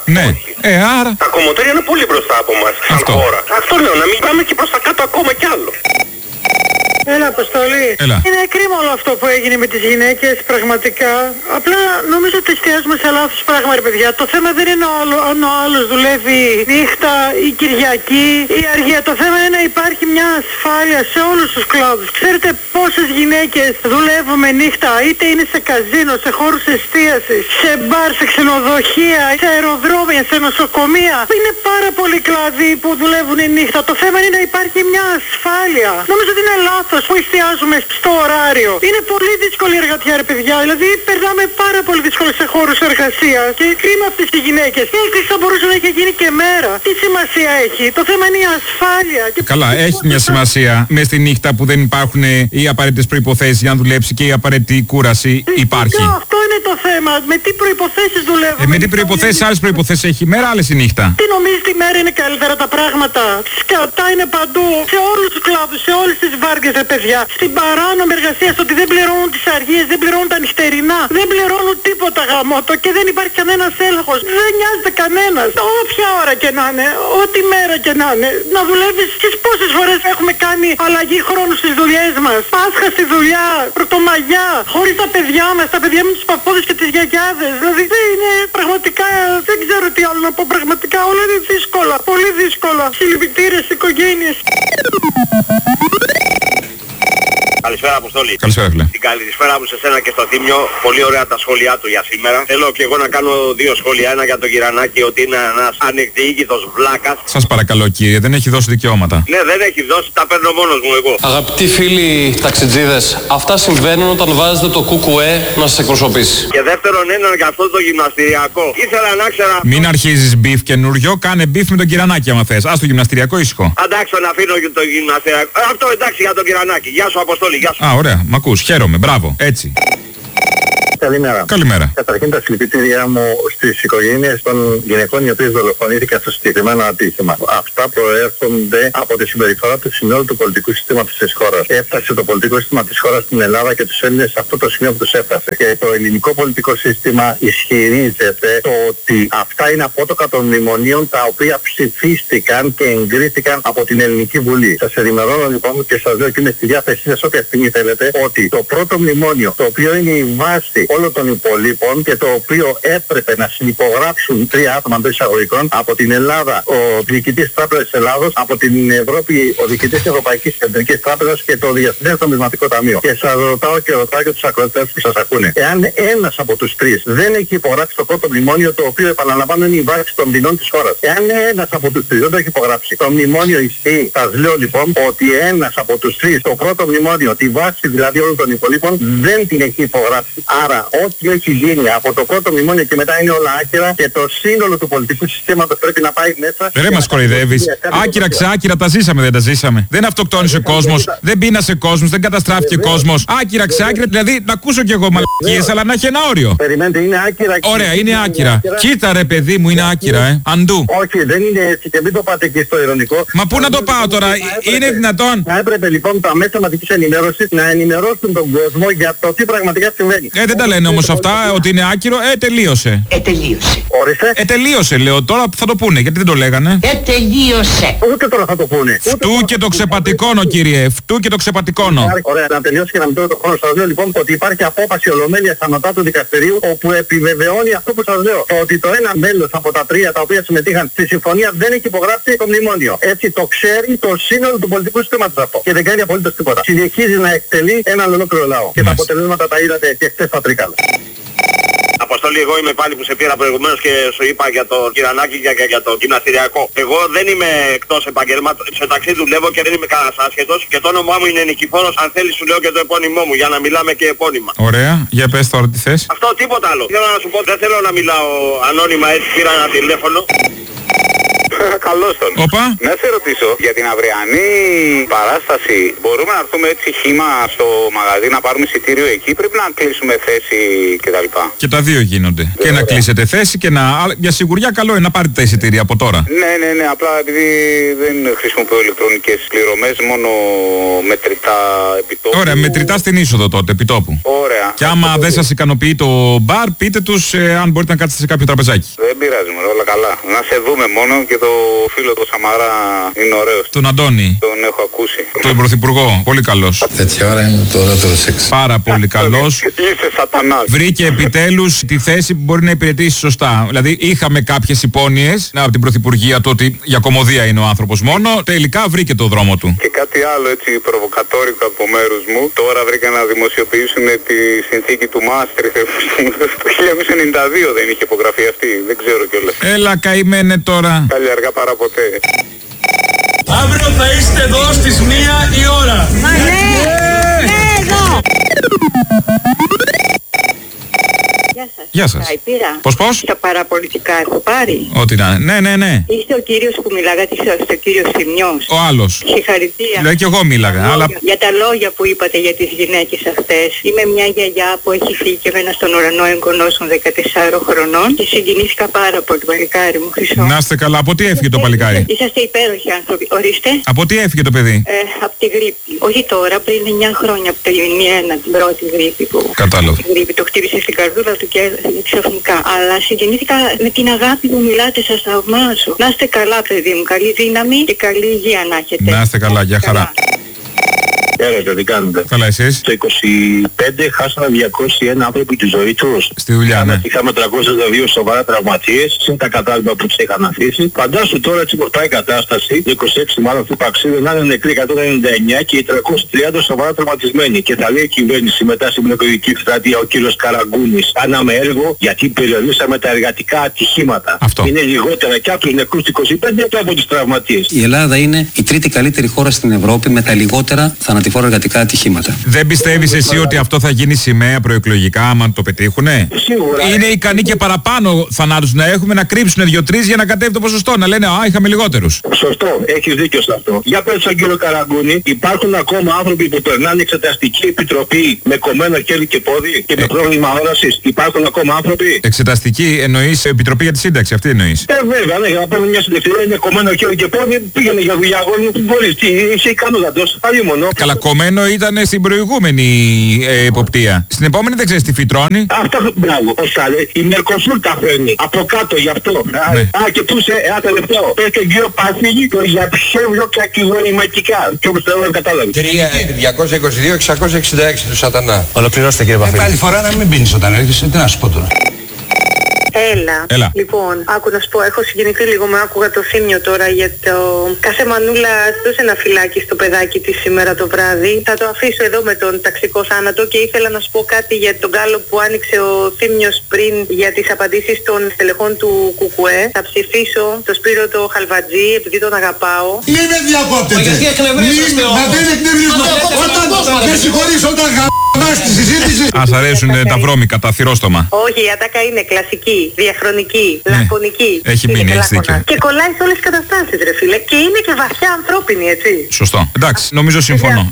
[SPEAKER 5] Ναι. Ε, άρα.
[SPEAKER 2] Τα κομμωτήρια είναι πολύ μπροστά από μας σαν
[SPEAKER 5] Αυτό.
[SPEAKER 2] χώρα. Αυτό λέω, να μην πάμε και προς τα κάτω ακόμα κι άλλο.
[SPEAKER 23] Έλα, Αποστολή.
[SPEAKER 5] Έλα.
[SPEAKER 23] Είναι κρίμα όλο αυτό που έγινε με τις γυναίκες, πραγματικά. Απλά νομίζω ότι εστιάζουμε σε λάθος πράγμα, ρε παιδιά. Το θέμα δεν είναι όλο, αν ο άλλος δουλεύει νύχτα ή Κυριακή ή αργία. Το θέμα είναι να υπάρχει μια ασφάλεια σε όλους τους κλάδους. Ξέρετε πόσες γυναίκες δουλεύουμε νύχτα, είτε είναι σε καζίνο, σε χώρους εστίασης, σε μπαρ, σε ξενοδοχεία, σε αεροδρόμια, σε νοσοκομεία. Είναι πάρα πολλοί κλάδοι που δουλεύουν νύχτα. Το θέμα είναι να υπάρχει μια ασφάλεια. Νομίζω ότι είναι λάθος που εστιάζουμε στο ωράριο. Είναι πολύ δύσκολη η εργατιά, ρε παιδιά. Δηλαδή, περνάμε πάρα πολύ δύσκολα σε χώρους εργασίας. Και κρίμα αυτές οι γυναίκες. Η έκρηξη θα μπορούσε να έχει γίνει και μέρα. Τι σημασία έχει? Το θέμα είναι η ασφάλεια. Και
[SPEAKER 5] καλά, έχει μια σημασία. Μες στη νύχτα που δεν υπάρχουν οι απαραίτητες προϋποθέσεις για να δουλέψει και η απαραίτητη κούραση υπάρχει.
[SPEAKER 23] Ναι, αυτό είναι το θέμα. Με τι προϋποθέσεις δουλεύουμε?
[SPEAKER 5] Ε, με τι προϋποθέσεις, άλλες προϋποθέσεις έχει η μέρα, άλλες η νύχτα.
[SPEAKER 23] Τι νομίζεις, τη μέρα είναι καλύτερα τα πράγματα? Σκατά είναι παντού. Σε όλους τους κλάδους, σε όλες τις βάρκες, ρε παιδιά. Στην παράνομη εργασία, στο ότι δεν πληρώνουν τις αργίες, δεν πληρώνουν τα νυχτερινά, δεν πληρώνουν τίποτα γαμώτο και δεν υπάρχει κανένας έλεγχος. Δεν νοιάζεται κανένας. Όποια ώρα και να είναι, ό,τι μέρα και να είναι, να δουλεύεις. Στις πόσες φορές έχουμε κάνει αλλαγή χρόνου στις δουλειές μας? Πάσχα στη δουλειά, Πρωτομαγιά, χωρίς τα παιδιά μας, τα παιδιά με τους παππούδες και τις γιαγιάδες. Δηλαδή δεν είναι πραγματικά, δεν ξέρω τι άλλο να πω, πραγματικά όλα είναι δύσκολα, πολύ δύσκολα. Συλληπιτήρες στις οικογένειες.
[SPEAKER 2] Καλησπέρα, Αποστόλη.
[SPEAKER 5] Καλησπέρα, φίλε.
[SPEAKER 2] Την καλησπέρα μου σε σένα και στο Θήμιο. Πολύ ωραία τα σχόλιά του για σήμερα. Θέλω και εγώ να κάνω δύο σχόλια. Ένα για τον Κυρανάκη, ότι είναι ένας ανεκδιήγητος βλάκας.
[SPEAKER 5] Σας παρακαλώ, κύριε, δεν έχει δώσει δικαιώματα.
[SPEAKER 2] Ναι, δεν έχει δώσει, τα παίρνω μόνος μου εγώ.
[SPEAKER 9] Αγαπητοί φίλοι ταξιτζίδες, αυτά συμβαίνουν όταν βάζετε το κουκουέ να σας εκπροσωπήσει.
[SPEAKER 2] Και δεύτερον, έναν για αυτό το γυμναστηριακό. Ήθελα να ξέρω.
[SPEAKER 5] Μην αρχίζεις μπιφ καινούριο, κάνε μπιφ με τον Κυρανάκη άμα θες. Ας το γυμναστηριακό ήσυχο.
[SPEAKER 2] Εντάξει, να αφήνω και το γυμναστηριακό. Αυτό εντάξει για τον Κυρανάκη. Γεια σου, Αποστόλη.
[SPEAKER 5] Α, ωραία, μ' ακούς, χαίρομαι, μπράβο, έτσι.
[SPEAKER 17] Καλημέρα.
[SPEAKER 5] Καλημέρα.
[SPEAKER 17] Καταρχήν τα συλληπιτήριά μου στις οικογένειες των γυναικών οι οποίες δολοφονήθηκαν στο συγκεκριμένο ατύχημα. Αυτά προέρχονται από τη συμπεριφορά του συνόλου του πολιτικού συστήματος της χώρας. Έφτασε το πολιτικό σύστημα της χώρας στην Ελλάδα και τους Έλληνες σε αυτό το σημείο που τους έφτασε. Και το ελληνικό πολιτικό σύστημα ισχυρίζεται το ότι αυτά είναι απότοκα των μνημονίων τα οποία ψηφίστηκαν και εγκρίθηκαν από την Ελληνική Βουλή. Σας ενημερώνω λοιπόν και σας λέω και είμαι στη διάθεσή σας όποια στιγμή θέλετε ότι το πρώτο μνημόνιο, το οποίο είναι η βάση όλων των υπολείπων και το οποίο έπρεπε να συνυπογράψουν τρία άτομα των εισαγωγικών, από την Ελλάδα ο διοικητής Τράπεζας της Ελλάδος, από την Ευρώπη ο διοικητής της Ευρωπαϊκής Κεντρικής Τράπεζας και το Διεθνές Νομισματικό Ταμείο. Και σας ρωτάω και ρωτάω και τους ακροατές που σας ακούνε. Εάν ένας από τους τρεις δεν έχει υπογράψει το πρώτο μνημόνιο, το οποίο επαναλαμβάνω είναι η βάση των ποινών της χώρας. Εάν ένας από τους τρεις δεν το έχει υπογράψει, το μνημόνιο ισχύει. Σας λέω λοιπόν ότι ένας από τους τρεις, το πρώτο μνημόνιο, τη βάση δηλαδή όλων των υπολείπων, δεν την έχει υπογράψει. Άρα ό,τι έχει γίνει από το πρώτο μνημόνιο και μετά είναι όλα άκυρα και το σύνολο του πολιτικού συστήματος πρέπει να πάει μέσα.
[SPEAKER 5] Δεν μας κοροϊδεύεις. Άκυρα ξάκυρα τα ζήσαμε, δεν τα ζήσαμε. Δεν αυτοκτόνησε ο κόσμος, δεν πείνασε κόσμος, δεν καταστράφηκε κόσμος. Άκυρα ξάκυρα, δηλαδή να ακούσω κι εγώ μαλακίες, αλλά να έχει ένα όριο.
[SPEAKER 17] Περιμένετε, είναι άκυρα.
[SPEAKER 5] Ωραία, είναι άκυρα. Κοίτα ρε παιδί μου, είναι άκυρα, ε. Αντού.
[SPEAKER 17] Όχι, δεν είναι έτσι και μην το πάτε εκεί στο ειρωνικό.
[SPEAKER 5] Μα πού να το πάω τώρα, είναι δυνατόν?
[SPEAKER 17] Θα έπρεπε λοιπόν τα μέσα μαζικής ενημέρωσης να ενημερώσουν τον κόσμο για το τι πραγματικά συμβαίνει.
[SPEAKER 5] Ε, δεν τα λένε όμως αυτά, ότι είναι άκυρο, ε, τελείωσε.
[SPEAKER 17] Ε, τελείωσε. Ορίστε.
[SPEAKER 5] Ε, τελείωσε, λέω. Τώρα θα το πούνε, γιατί δεν το λέγανε.
[SPEAKER 17] Ε, τελείωσε. Ούτε τώρα θα το πούνε.
[SPEAKER 5] Φτού και το ξεπατικώνω, κύριε. Φτού και το ξεπατικώνω.
[SPEAKER 17] Ωραία, να τελειώσει και να μην τρώω το χρόνο. Σας λέω λοιπόν ότι υπάρχει απόφαση ολομέλειας ανωτάτου δικαστηρίου όπου επιβεβαιώνει αυτό που σας λέω. Ότι το ένα μέλος από τα τρία τα οποία συμμετείχαν στη συμφωνία δεν έχει υπογράψει το μνημόνιο. Έτσι το ξέρει το σύνολο του πολιτικού συστήματος αυτό. Και δεν κάνει απολύτως τίποτα. Συνεχίζει να εκτελεί έναν ολόκληρο λαό. Και τα αποτελέσματα τα είδατε και χτες στα Τρίκαλα.
[SPEAKER 2] Αποστολή, εγώ είμαι πάλι που σε πήρα προηγουμένως και σου είπα για το Κυρανάκη και για, για το γυμναστηριακό. Εγώ δεν είμαι εκτός επαγγελμάτων. Σε ταξί δουλεύω και δεν είμαι κανένας άσχετος. Και το όνομά μου είναι Νικηφόρος. Αν θέλεις σου λέω και το επώνυμό μου για να μιλάμε και επώνυμα.
[SPEAKER 5] Ωραία, για πες τώρα τι θες.
[SPEAKER 2] Αυτό τίποτα άλλο. Θέλω να σου πω, δεν θέλω να μιλάω ανώνυμα, έτσι πήρα ένα τηλέφωνο.
[SPEAKER 11] Καλώς τον.
[SPEAKER 5] Οπα.
[SPEAKER 11] Να σε ρωτήσω για την αυριανή παράσταση. Μπορούμε να έρθουμε έτσι χύμα στο μαγαζί να πάρουμε εισιτήριο εκεί? Πρέπει να κλείσουμε θέση κτλ.
[SPEAKER 5] Και τα δύο γίνονται. Και ωραία. Να κλείσετε θέση και να. Για σιγουριά καλό είναι να πάρετε τα εισιτήρια από τώρα.
[SPEAKER 11] Ναι, ναι, ναι. Απλά επειδή δεν χρησιμοποιώ ηλεκτρονικές πληρωμές, μόνο μετρητά επιτόπου.
[SPEAKER 5] Ωραία, μετρητά στην είσοδο τότε, επιτόπου.
[SPEAKER 11] Ωραία.
[SPEAKER 5] Και άμα δεν σας ικανοποιεί το μπαρ, πείτε τους ε, αν μπορείτε να κάτσετε σε κάποιο τραπεζάκι.
[SPEAKER 11] Δεν πειράζει, με όλα καλά. Να σε δούμε μόνο και το φίλο του Σαμαρά είναι ωραίος.
[SPEAKER 5] Τον Αντώνη.
[SPEAKER 11] Τον έχω ακούσει.
[SPEAKER 5] Τον Πρωθυπουργό. Πολύ καλός.
[SPEAKER 13] Τέτοια ώρα είναι το ωραίο σεξ.
[SPEAKER 5] Πάρα πολύ καλός.
[SPEAKER 11] Είσαι σατανάς.
[SPEAKER 5] Βρήκε επιτέλους τη θέση που μπορεί να υπηρετήσει σωστά. Δηλαδή είχαμε κάποιες υπόνοιες από την Πρωθυπουργία του ότι για κωμωδία είναι ο άνθρωπος μόνο. Τελικά βρήκε το δρόμο του.
[SPEAKER 11] Και κάτι άλλο έτσι προβοκατόρικο από μέρους μου. Τώρα βρήκα να δημοσιοποιήσουν τη συνθήκη του Μάστριχτ. Το χίλια εννιακόσια ενενήντα δύο δεν είχε υπογραφεί αυτή. Δεν ξέρω κιόλας.
[SPEAKER 5] Έλα καημένε τώρα.
[SPEAKER 11] Καλή αργά παρά ποτέ.
[SPEAKER 24] Αύριο θα είστε εδώ στις μία η ώρα.
[SPEAKER 22] Μα ναι, ναι εδώ.
[SPEAKER 23] Γεια σας.
[SPEAKER 5] Γεια σας.
[SPEAKER 23] Πήρα.
[SPEAKER 5] Πώς πώς?
[SPEAKER 23] Στα παραπολιτικά έχω πάρει.
[SPEAKER 5] Ό,τι να. Ναι, ναι, ναι.
[SPEAKER 23] Είστε ο κύριος που μιλάγατε στο κύριο Θημιός.
[SPEAKER 5] Ο άλλος.
[SPEAKER 23] Συγχαρητήρια.
[SPEAKER 5] Δηλαδή και εγώ μίλαγα. Αλλά...
[SPEAKER 23] Για τα λόγια που είπατε για τις γυναίκες αυτές. Είμαι μια γιαγιά που έχει φύγει και έμενα στον ουρανό εγγονός των δεκατεσσάρων χρονών και συγκινήθηκα πάρα πολύ, παλικάρι μου, Χρυσό.
[SPEAKER 5] Να είστε καλά. Από τι έφυγε το παλικάρι?
[SPEAKER 23] Είσαστε υπέροχοι άνθρωποι. Ορίστε.
[SPEAKER 5] Από τι έφυγε το παιδί?
[SPEAKER 23] Ε, από τη γρίπη. Όχι τώρα, πριν εννιά χρόνια από την ένα, την πρώτη γρίπη που.
[SPEAKER 5] Κατάλαβα.
[SPEAKER 23] Τη γρίπη το χτύπησε στην καρδούλα του και ξαφνικά. Αλλά συγκινήθηκα με την αγάπη που μιλάτε, σας θαυμάζω. Να είστε καλά, παιδί μου. Καλή δύναμη και καλή υγεία να έχετε.
[SPEAKER 5] Να είστε καλά, για χαρά.
[SPEAKER 3] Χαίρετε, τι κάνετε?
[SPEAKER 5] Καλά, εσείς?
[SPEAKER 3] Το είκοσι πέντε χάσανε διακόσιοι ένα άνθρωποι τη ζωή τους.
[SPEAKER 5] Στη δουλειά, ναι.
[SPEAKER 3] Είχαμε τριακόσιες δύο σοβαρά τραυματίες, συν τα κατάλοιπα που τους είχαν αφήσει. Φαντάσου τώρα έτσι πως πάει η κατάσταση, είκοσι έξι μάλλον του Παξίδου να είναι νεκροί εκατόν ενενήντα εννιά και οι τριακόσιοι τριάντα σοβαρά τραυματισμένοι. Και θα λέει η κυβέρνηση μετά στην εκλογική εκστρατεία ο κύριος Καραγκούνης, κάναμε έργο γιατί περιορίσαμε τα εργατικά ατυχήματα.
[SPEAKER 5] Αυτό.
[SPEAKER 3] Είναι λιγότερα και από τους νεκρούς του είκοσι πέντε και από τους τραυματίες.
[SPEAKER 12] Η Ελλάδα είναι η τρίτη καλύτερη χώρα στην Ευρώπη με τα λιγότερα θανατηφόρα εργατικά ατυχήματα.
[SPEAKER 5] Δεν πιστεύεις εσύ ότι αυτό θα γίνει σημαία προεκλογικά άμα το πετύχουνε?
[SPEAKER 3] Σίγουρα.
[SPEAKER 5] Είναι ικανοί και παραπάνω θανάτους να έχουμε, να κρύψουν δύο-τρεις για να κατέβει το ποσοστό. Να λένε, α, είχαμε λιγότερους.
[SPEAKER 3] Σωστό, έχεις δίκιο σε αυτό. Για πες στον κύριο Καραγκούνη, υπάρχουν ακόμα άνθρωποι που περνάνε εξεταστική επιτροπή με κομμένο χέρι και πόδι και με ε... πρόβλημα όρασης. Υπάρχουν ακόμα άνθρωποι.
[SPEAKER 5] Εξεταστική εννοείς επιτροπή για τη σύνταξη, αυτή εννοείς?
[SPEAKER 3] Ε, βέβαια, ναι, για να παίρνουν μια συνταξιδία είναι κομμένο χέρι και πόδι, πήγαινε για δουλειά αγώνου, μπορείς, τι, είσαι ικανότατος, πάλι μόνο.
[SPEAKER 5] Καλά, κομμένο ήταν στην προηγούμενη ε, εποπτεία. Στην επόμενη δεν ξέρεις τι φυτρώνει.
[SPEAKER 3] Αυτό, μπράβο, πώς θα λέει, η Μερκοσούρ τα φέρνει, από κάτω γι' αυτό. Ναι. Α, και πού σε, ένα τελευταίο, πες και κύριο Παφίγη, το για ψεύδο και ακυγονηματικά. Και όπως θέλω να κατάλαβε.
[SPEAKER 14] τρία διακόσια είκοσι δύο εξακόσια εξήντα έξι του σατανά.
[SPEAKER 7] Ολοκληρώστε κύριε Παφίγη.
[SPEAKER 14] Άλλη φορά να μην πίνεις όταν έρχεσαι, τι να σου πω τώρα.
[SPEAKER 23] Έλα.
[SPEAKER 5] Έλα.
[SPEAKER 23] Λοιπόν, άκου να σου πω, έχω συγκινηθεί λίγο, με άκουγα το Θήμιο τώρα για το... Κάθε μανούλα δώσε ένα φυλάκι στο παιδάκι της σήμερα το βράδυ. Θα το αφήσω εδώ με τον ταξικό θάνατο και ήθελα να σου πω κάτι για τον γκάλο που άνοιξε ο Θήμιος πριν για τις απαντήσεις των στελεχών του Κουκουέ. Θα ψηφίσω το Σπύρο το Χαλβατζή επειδή τον αγαπάω.
[SPEAKER 14] Μην με διακόπτετε. Γιατί εκνευρίζεστε όμως. Μα δεν εκνευρίζουμε. Όταν με συγχωρείς, όταν γαμπάς τη συζήτηση.
[SPEAKER 5] Ας αρέσουν τα βρώμικα, τα θυρόστομα.
[SPEAKER 23] Όχι, η ατάκα είναι κλασική, διαχρονική, ναι. Λακωνική.
[SPEAKER 5] Έχει μείνει, έχεις δίκιο.
[SPEAKER 23] Και κολλάει σε όλες τις καταστάσεις, ρε φίλε. Και είναι και βαθιά ανθρώπινη, έτσι.
[SPEAKER 5] Σωστό. Εντάξει, νομίζω συμφωνώ.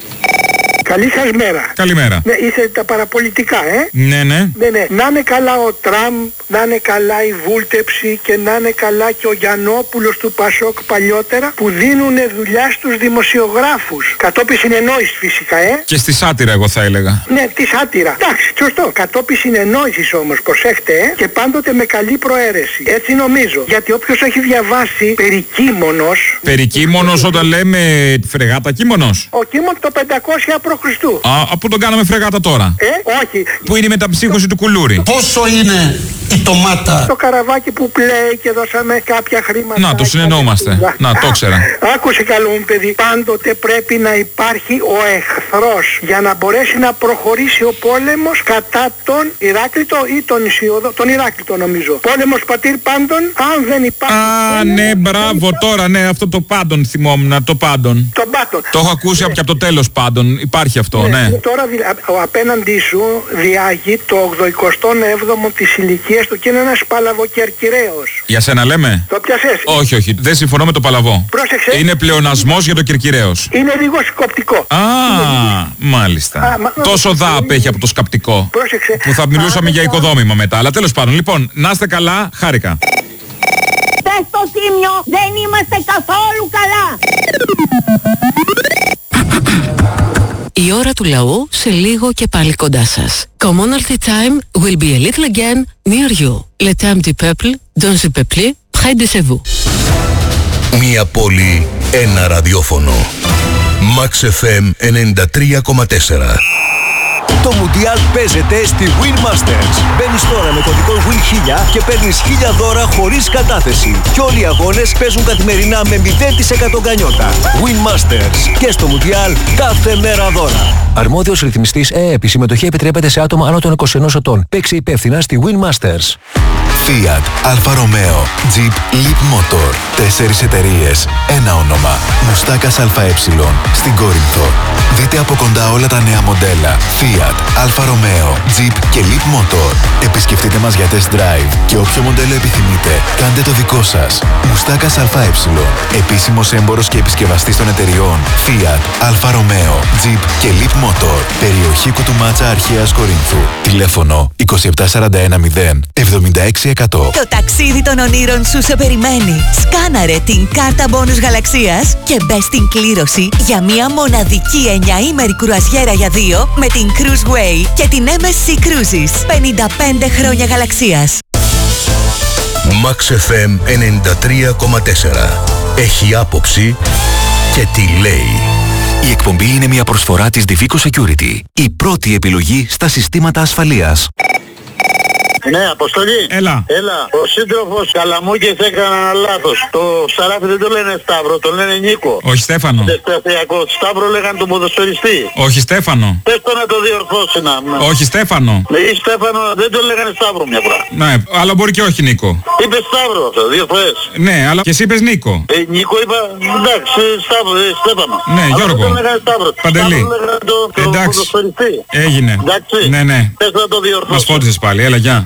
[SPEAKER 23] Καλή σας μέρα.
[SPEAKER 5] Καλημέρα.
[SPEAKER 23] Ναι, είστε τα παραπολιτικά, ε.
[SPEAKER 5] Ναι, ναι.
[SPEAKER 23] Ναι, ναι. Να είναι καλά ο Τραμπ, να είναι καλά η Βούλτεψη και να είναι καλά και ο Γιαννόπουλος του Πασόκ παλιότερα που δίνουν δουλειά στους δημοσιογράφους. Κατόπιν συνεννόησης φυσικά, ε.
[SPEAKER 5] Και στη σάτυρα εγώ θα έλεγα.
[SPEAKER 23] Ναι, τη σάτυρα. Εντάξει, σωστό. Κατόπιν συνεννόησης όμως, προσέχτε, ε. Και πάντοτε με καλή προαίρεση. Έτσι νομίζω. Γιατί όποιος έχει διαβάσει περί Κίμωνος...
[SPEAKER 5] Περί Κίμωνος όταν λέμε φρεγάτα Κίμωνος.
[SPEAKER 23] Ο Κίμωνος το πεντακόσια προ Χριστού.
[SPEAKER 5] Α, πού τον κάναμε φρεγάτα τώρα.
[SPEAKER 23] Ε, όχι.
[SPEAKER 5] Που είναι η μεταψύχωση του κουλούρι.
[SPEAKER 14] Πόσο είναι η ντομάτα?
[SPEAKER 23] Το καραβάκι που πλέει και δώσαμε κάποια χρήματα.
[SPEAKER 5] Να, το συνεννοούμαστε. Να, το ξέρα.
[SPEAKER 23] Άκουσε καλό μου παιδί. Πάντοτε πρέπει να υπάρχει ο εχθρός για να μπορέσει να προχωρήσει ο πόλεμος κατά τον Ηράκλειτο ή τον Ισιώδο. Τον Ηράκλειτο νομίζω. Πόλεμος πατήρ πάντων, αν δεν υπάρχει.
[SPEAKER 5] Α, ναι, μπράβο τώρα, ναι, αυτό το πάντων θυμόμουν. Το πάντων.
[SPEAKER 23] Το πάντων.
[SPEAKER 5] Το έχω ακούσει ναι. από το τέλος πάντων. Υπάρχει αυτό, ναι. ναι.
[SPEAKER 23] Τώρα ο απέναντί σου διάγει το ογδοηκοστό έβδομο της ηλικίας του και είναι ένας παλαβοκερκυραίος.
[SPEAKER 5] Για σένα λέμε?
[SPEAKER 23] Το πιασες?
[SPEAKER 5] Όχι, όχι. Δεν συμφωνώ με το παλαβό.
[SPEAKER 23] Πρόσεξε.
[SPEAKER 5] Είναι πλεονασμός για το κερκυραίος.
[SPEAKER 23] Είναι λίγο σκοπτικό.
[SPEAKER 5] Α, μάλιστα. Α, μα... Τόσο δα απέχει από το σκαπτικό.
[SPEAKER 23] Πρόσεξε.
[SPEAKER 5] Που θα μιλούσαμε Α, για οικοδόμημα μετά. Αλλά τέλος πάντων, λοιπόν, να είστε καλά, χάρηκα.
[SPEAKER 22] Πες στο Θήμιο, δεν είμαστε καθόλου καλά.
[SPEAKER 10] Η ώρα του λαού σε λίγο και πάλι κοντά σας. Commonalty time will be a little again near you. Le temps du peuple, dans le peuple, près de chez vous.
[SPEAKER 18] Μία πόλη, ένα ραδιόφωνο. Max εφ εμ ενενήντα τρία κόμμα τέσσερα.
[SPEAKER 19] Το Μουντιάλ παίζεται στη Win Masters. Μπαίνεις τώρα με κωδικό Win χίλια και παίρνεις χίλια δώρα χωρίς κατάθεση. Και όλοι οι αγώνες παίζουν καθημερινά με μηδέν τοις εκατό γκανιότα. Win Masters. Και στο Μουντιάλ κάθε μέρα δώρα. Αρμόδιος ρυθμιστής ΕΕΠ. Η συμμετοχή επιτρέπεται σε άτομα άνω των είκοσι ενός ετών. Παίξε υπεύθυνα στη Win Masters.
[SPEAKER 18] Fiat, Alfa Romeo, Jeep, Leap Motor. Τέσσερις εταιρείες, ένα όνομα. Μουστάκας ΑΕ στην Κόρινθο. Δείτε από κοντά όλα τα νέα μοντέλα. Fiat, Alfa Romeo, Jeep και Leap Motor. Επισκεφτείτε μας για test drive και όποιο μοντέλο επιθυμείτε, κάντε το δικό σας. Μουστάκας ΑΕ. Επίσημος έμπορος και επισκευαστής των εταιριών Fiat, Alfa Romeo, Jeep και Leap Motor. Περιοχή Κουτουμάτσα Αρχαίας Κορίνθου. Τηλέφωνο είκοσι επτά σαράντα ένα μηδέν εβδομήντα έξι εκατό.
[SPEAKER 20] Το ταξίδι των ονείρων σου σε περιμένει. Σκάναρε την κάρτα μπόνους γαλαξίας και μπες στην κλήρωση για μια μοναδική εννιαήμερη κρουαζιέρα για δύο με την Cruiseway και την εμ ες σι Cruises. πενήντα πέντε χρόνια γαλαξίας.
[SPEAKER 18] Max εφ εμ ενενήντα τρία κόμμα τέσσερα. Έχει άποψη και τι λέει.
[SPEAKER 19] Η εκπομπή είναι μια προσφορά της Divico Security. Η πρώτη επιλογή στα συστήματα ασφαλείας.
[SPEAKER 3] Ναι, Αποστολή.
[SPEAKER 5] Έλα.
[SPEAKER 3] Έλα. Ο σύντροφος Καλαμούκης έκανε ένα λάθος. Το Σαράφι δεν το λένε Σταύρο, το λένε Νίκο.
[SPEAKER 5] Όχι Στέφανο.
[SPEAKER 3] Σταύρο λέγανε το ποδοσφαιριστή.
[SPEAKER 5] Όχι Στέφανο.
[SPEAKER 3] Πες το να το διορθώσει να.
[SPEAKER 5] Όχι Στέφανο.
[SPEAKER 3] Ή Στέφανο δεν το λέγανε Σταύρο μια φορά.
[SPEAKER 5] Ναι, αλλά μπορεί και όχι Νίκο.
[SPEAKER 3] Είπε Σταύρο αυτό, δύο φορές.
[SPEAKER 5] Ναι, αλλά και εσύ είπες Νίκο.
[SPEAKER 3] Ε, Νίκο είπα, εντάξει, Σταύρο, ε, Στέφανο.
[SPEAKER 5] Ναι,
[SPEAKER 3] αλλά
[SPEAKER 5] Γιώργο.
[SPEAKER 3] δεν το λέγανε Σταύρο.
[SPEAKER 5] Παντελή.
[SPEAKER 3] Το, το
[SPEAKER 5] εντάξει. Έγινε.
[SPEAKER 3] Εντάξει.
[SPEAKER 5] Ναι, ναι.
[SPEAKER 3] Πες να το διορθώσει.
[SPEAKER 5] Μας φώτισες πάλι, έλα γεια.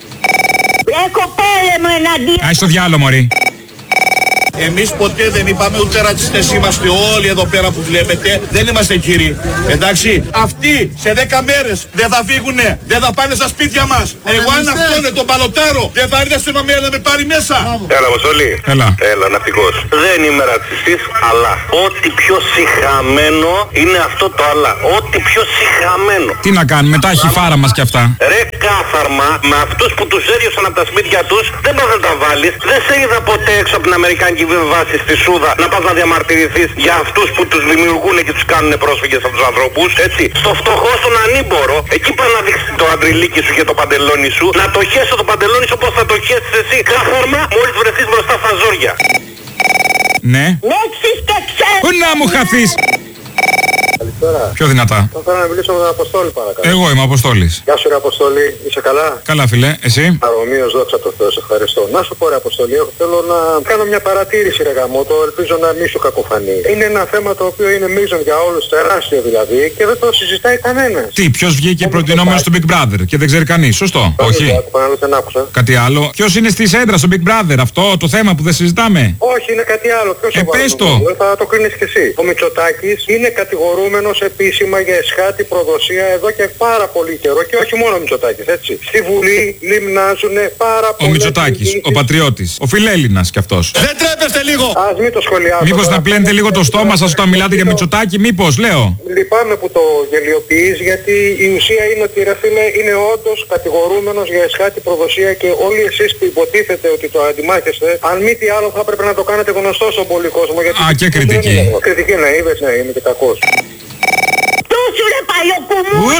[SPEAKER 22] Έχω πόλεμο εναντίον.
[SPEAKER 5] Άι στο διάλο μωρή.
[SPEAKER 25] Εμείς ποτέ δεν είπαμε ούτε ρατσιστές είμαστε όλοι εδώ πέρα που βλέπετε. Δεν είμαστε κύριοι. Εντάξει. Αυτοί σε δέκα μέρες δεν θα φύγουνε. Δεν θα πάνε στα σπίτια μας. Εγώ αν αυτό είναι τον παλωτάρο δεν θα έρθει η αστυνομία να με πάρει μέσα.
[SPEAKER 2] Έλα Αποστολή.
[SPEAKER 5] Έλα.
[SPEAKER 2] Έλα ναυτικός. Δεν είμαι ρατσιστής αλλά ό,τι πιο σιχαμένο είναι αυτό το αλλά. Ό,τι πιο σιχαμένο.
[SPEAKER 5] Τι να κάνουμε, τα έχει φάρα μας κι αυτά.
[SPEAKER 2] Ρε κάθαρμα με αυτούς που τους έδιωσαν από τα σπίτια τους δεν πας να τα βάλεις. Δεν σε είδα ποτέ έξω από την Αμερικάνικη βάση στη Σούδα να πας να διαμαρτυρηθείς για αυτούς που τους δημιουργούν και τους κάνουν πρόσφυγες από τους ανθρώπους, έτσι. Στο φτωχό, στον ανήμπορο, εκεί πας να δείξεις το αντριλίκι σου και το παντελόνι σου, να το χέσεις το παντελόνι σου όπως θα το χέσεις εσύ κάθαρμα μόλις βρεθείς μπροστά στα ζόρια.
[SPEAKER 5] Ναι.
[SPEAKER 22] Λέξεις και ξέρεις.
[SPEAKER 5] Πού να μου χαθείς.
[SPEAKER 3] Καλησπέρα.
[SPEAKER 5] Πιο δυνατά.
[SPEAKER 3] Θα ήθελα να μιλήσω με τον Αποστόλη παρακαλώ.
[SPEAKER 5] Εγώ είμαι ο Αποστόλης.
[SPEAKER 3] Γεια σου ρε Αποστόλη, είσαι καλά?
[SPEAKER 5] Καλά φίλε, εσύ?
[SPEAKER 3] Παρομοίως, δόξα τω Θεώ, σε ευχαριστώ. Να σου πω ρε Αποστόλη, εγώ θέλω να κάνω μια παρατήρηση ρε γαμώτο, ελπίζω να μη σου κακοφανεί. Είναι ένα θέμα το οποίο είναι μείζον για όλους, τεράστιο δηλαδή και δεν το συζητάει κανένας.
[SPEAKER 5] Τι, ποιος βγήκε προτινόμενος στο Big Brother και δεν ξέρει κανείς, σωστό? Όχι. Κάτι άλλο. Ποιος είναι στη σέντρα στο Big Brother, αυτό το θέμα που δεν συζητάμε?
[SPEAKER 3] Όχι, είναι κάτι άλλο. Ποιος
[SPEAKER 5] ε, πες το.
[SPEAKER 3] Θα το κρίνεις και εσύ. Ο Μητσοτάκης είναι κατηγορούμενος επίσημα για εσχάτη προδοσία εδώ και πάρα πολύ καιρό και όχι μόνο ο Μητσοτάκης, έτσι. Στη Βουλή λιμνάζουν πάρα πολύ.
[SPEAKER 5] Ο Μητσοτάκης, ο πατριώτης, ο φιλέλληνας κι αυτός.
[SPEAKER 25] Δεν τρέπεστε λίγο!
[SPEAKER 3] Ας μην το σχολιάσω.
[SPEAKER 5] Μήπως να πλένετε λίγο το στόμα σας όταν μιλάτε για Μητσοτάκη, μήπως, λέω.
[SPEAKER 3] Λυπάμαι που το γελιοποιείς γιατί η ουσία είναι ότι ρε φίλε είναι όντως κατηγορούμενος για εσχάτη προδοσία και όλοι εσείς που υποτίθεται ότι το αντιμάχεστε, αν μη τι άλλο θα έπρεπε να το κάνετε γνωστό στον πολύ κόσμο. Γιατί
[SPEAKER 5] α, και κριτική.
[SPEAKER 3] Κριτική να είδες, ναι, είμαι και κακός.
[SPEAKER 22] Τούσου ρε παλιοκουμού!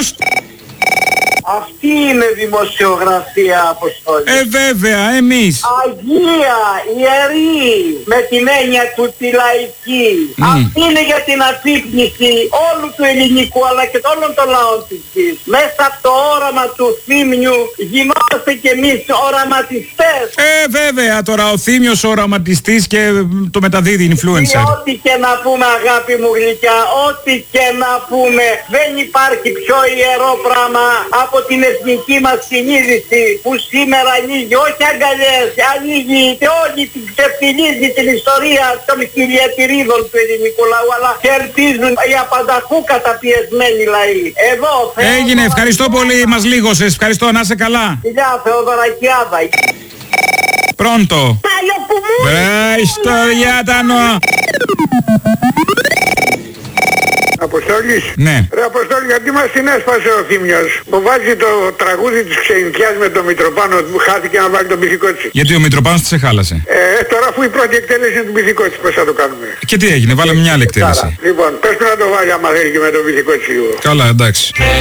[SPEAKER 3] Αυτή είναι δημοσιογραφία, Αποστόλη.
[SPEAKER 5] Ε, βέβαια, εμείς.
[SPEAKER 22] Αγία, ιερή, με την έννοια του τη λαϊκή. Mm. Αυτή είναι για την αφύπνιση όλου του ελληνικού αλλά και όλων των λαών της γης. Μέσα από το όραμα του Θήμιου γινόμαστε κι εμείς οραματιστές.
[SPEAKER 5] Ε, βέβαια, τώρα ο Θήμιος ο οραματιστής και το μεταδίδει influencer.
[SPEAKER 22] Ό,τι και να πούμε αγάπη μου γλυκιά, ό,τι και να πούμε, δεν υπάρχει πιο ιερό πράγμα από την εθνική μας συνείδηση που σήμερα ανοίγει όχι αγκαλιές, ανοίγει και όλη την ξεφτιλίζει την ιστορία των χιλιατηρίδων του ελληνικού λαού αλλά κερδίζουν οι απανταχού καταπιεσμένοι λαοί. Εδώ
[SPEAKER 5] έγινε, ευχαριστώ πολύ, μας λίγωσες, ευχαριστώ, να είσαι καλά.
[SPEAKER 22] Φιλιά, Θεοδωρακιάδα.
[SPEAKER 5] Pronto. Beh, storiatano.
[SPEAKER 23] Αποστόλης.
[SPEAKER 5] Ναι.
[SPEAKER 23] Ρε Αποστόλη, γιατί μας την έσπασε ο Θήμιος που βάζει το τραγούδι της Ξενιτιάς με τον Μητροπάνο που χάθηκε να βάλει τον Πυθικότσι.
[SPEAKER 5] Γιατί ο Μητροπάνος της εχάλασε.
[SPEAKER 23] Ε, τώρα αφού η πρώτη εκτέλεση είναι του Πυθικότσι, πώς θα το κάνουμε.
[SPEAKER 5] Και τι έγινε, βάλαμε μια άλλη εκτέλεση.
[SPEAKER 23] Λοιπόν, πες του να το βάλει άμα θέλει και με τον Πυθικότσι.
[SPEAKER 5] Καλά, εντάξει.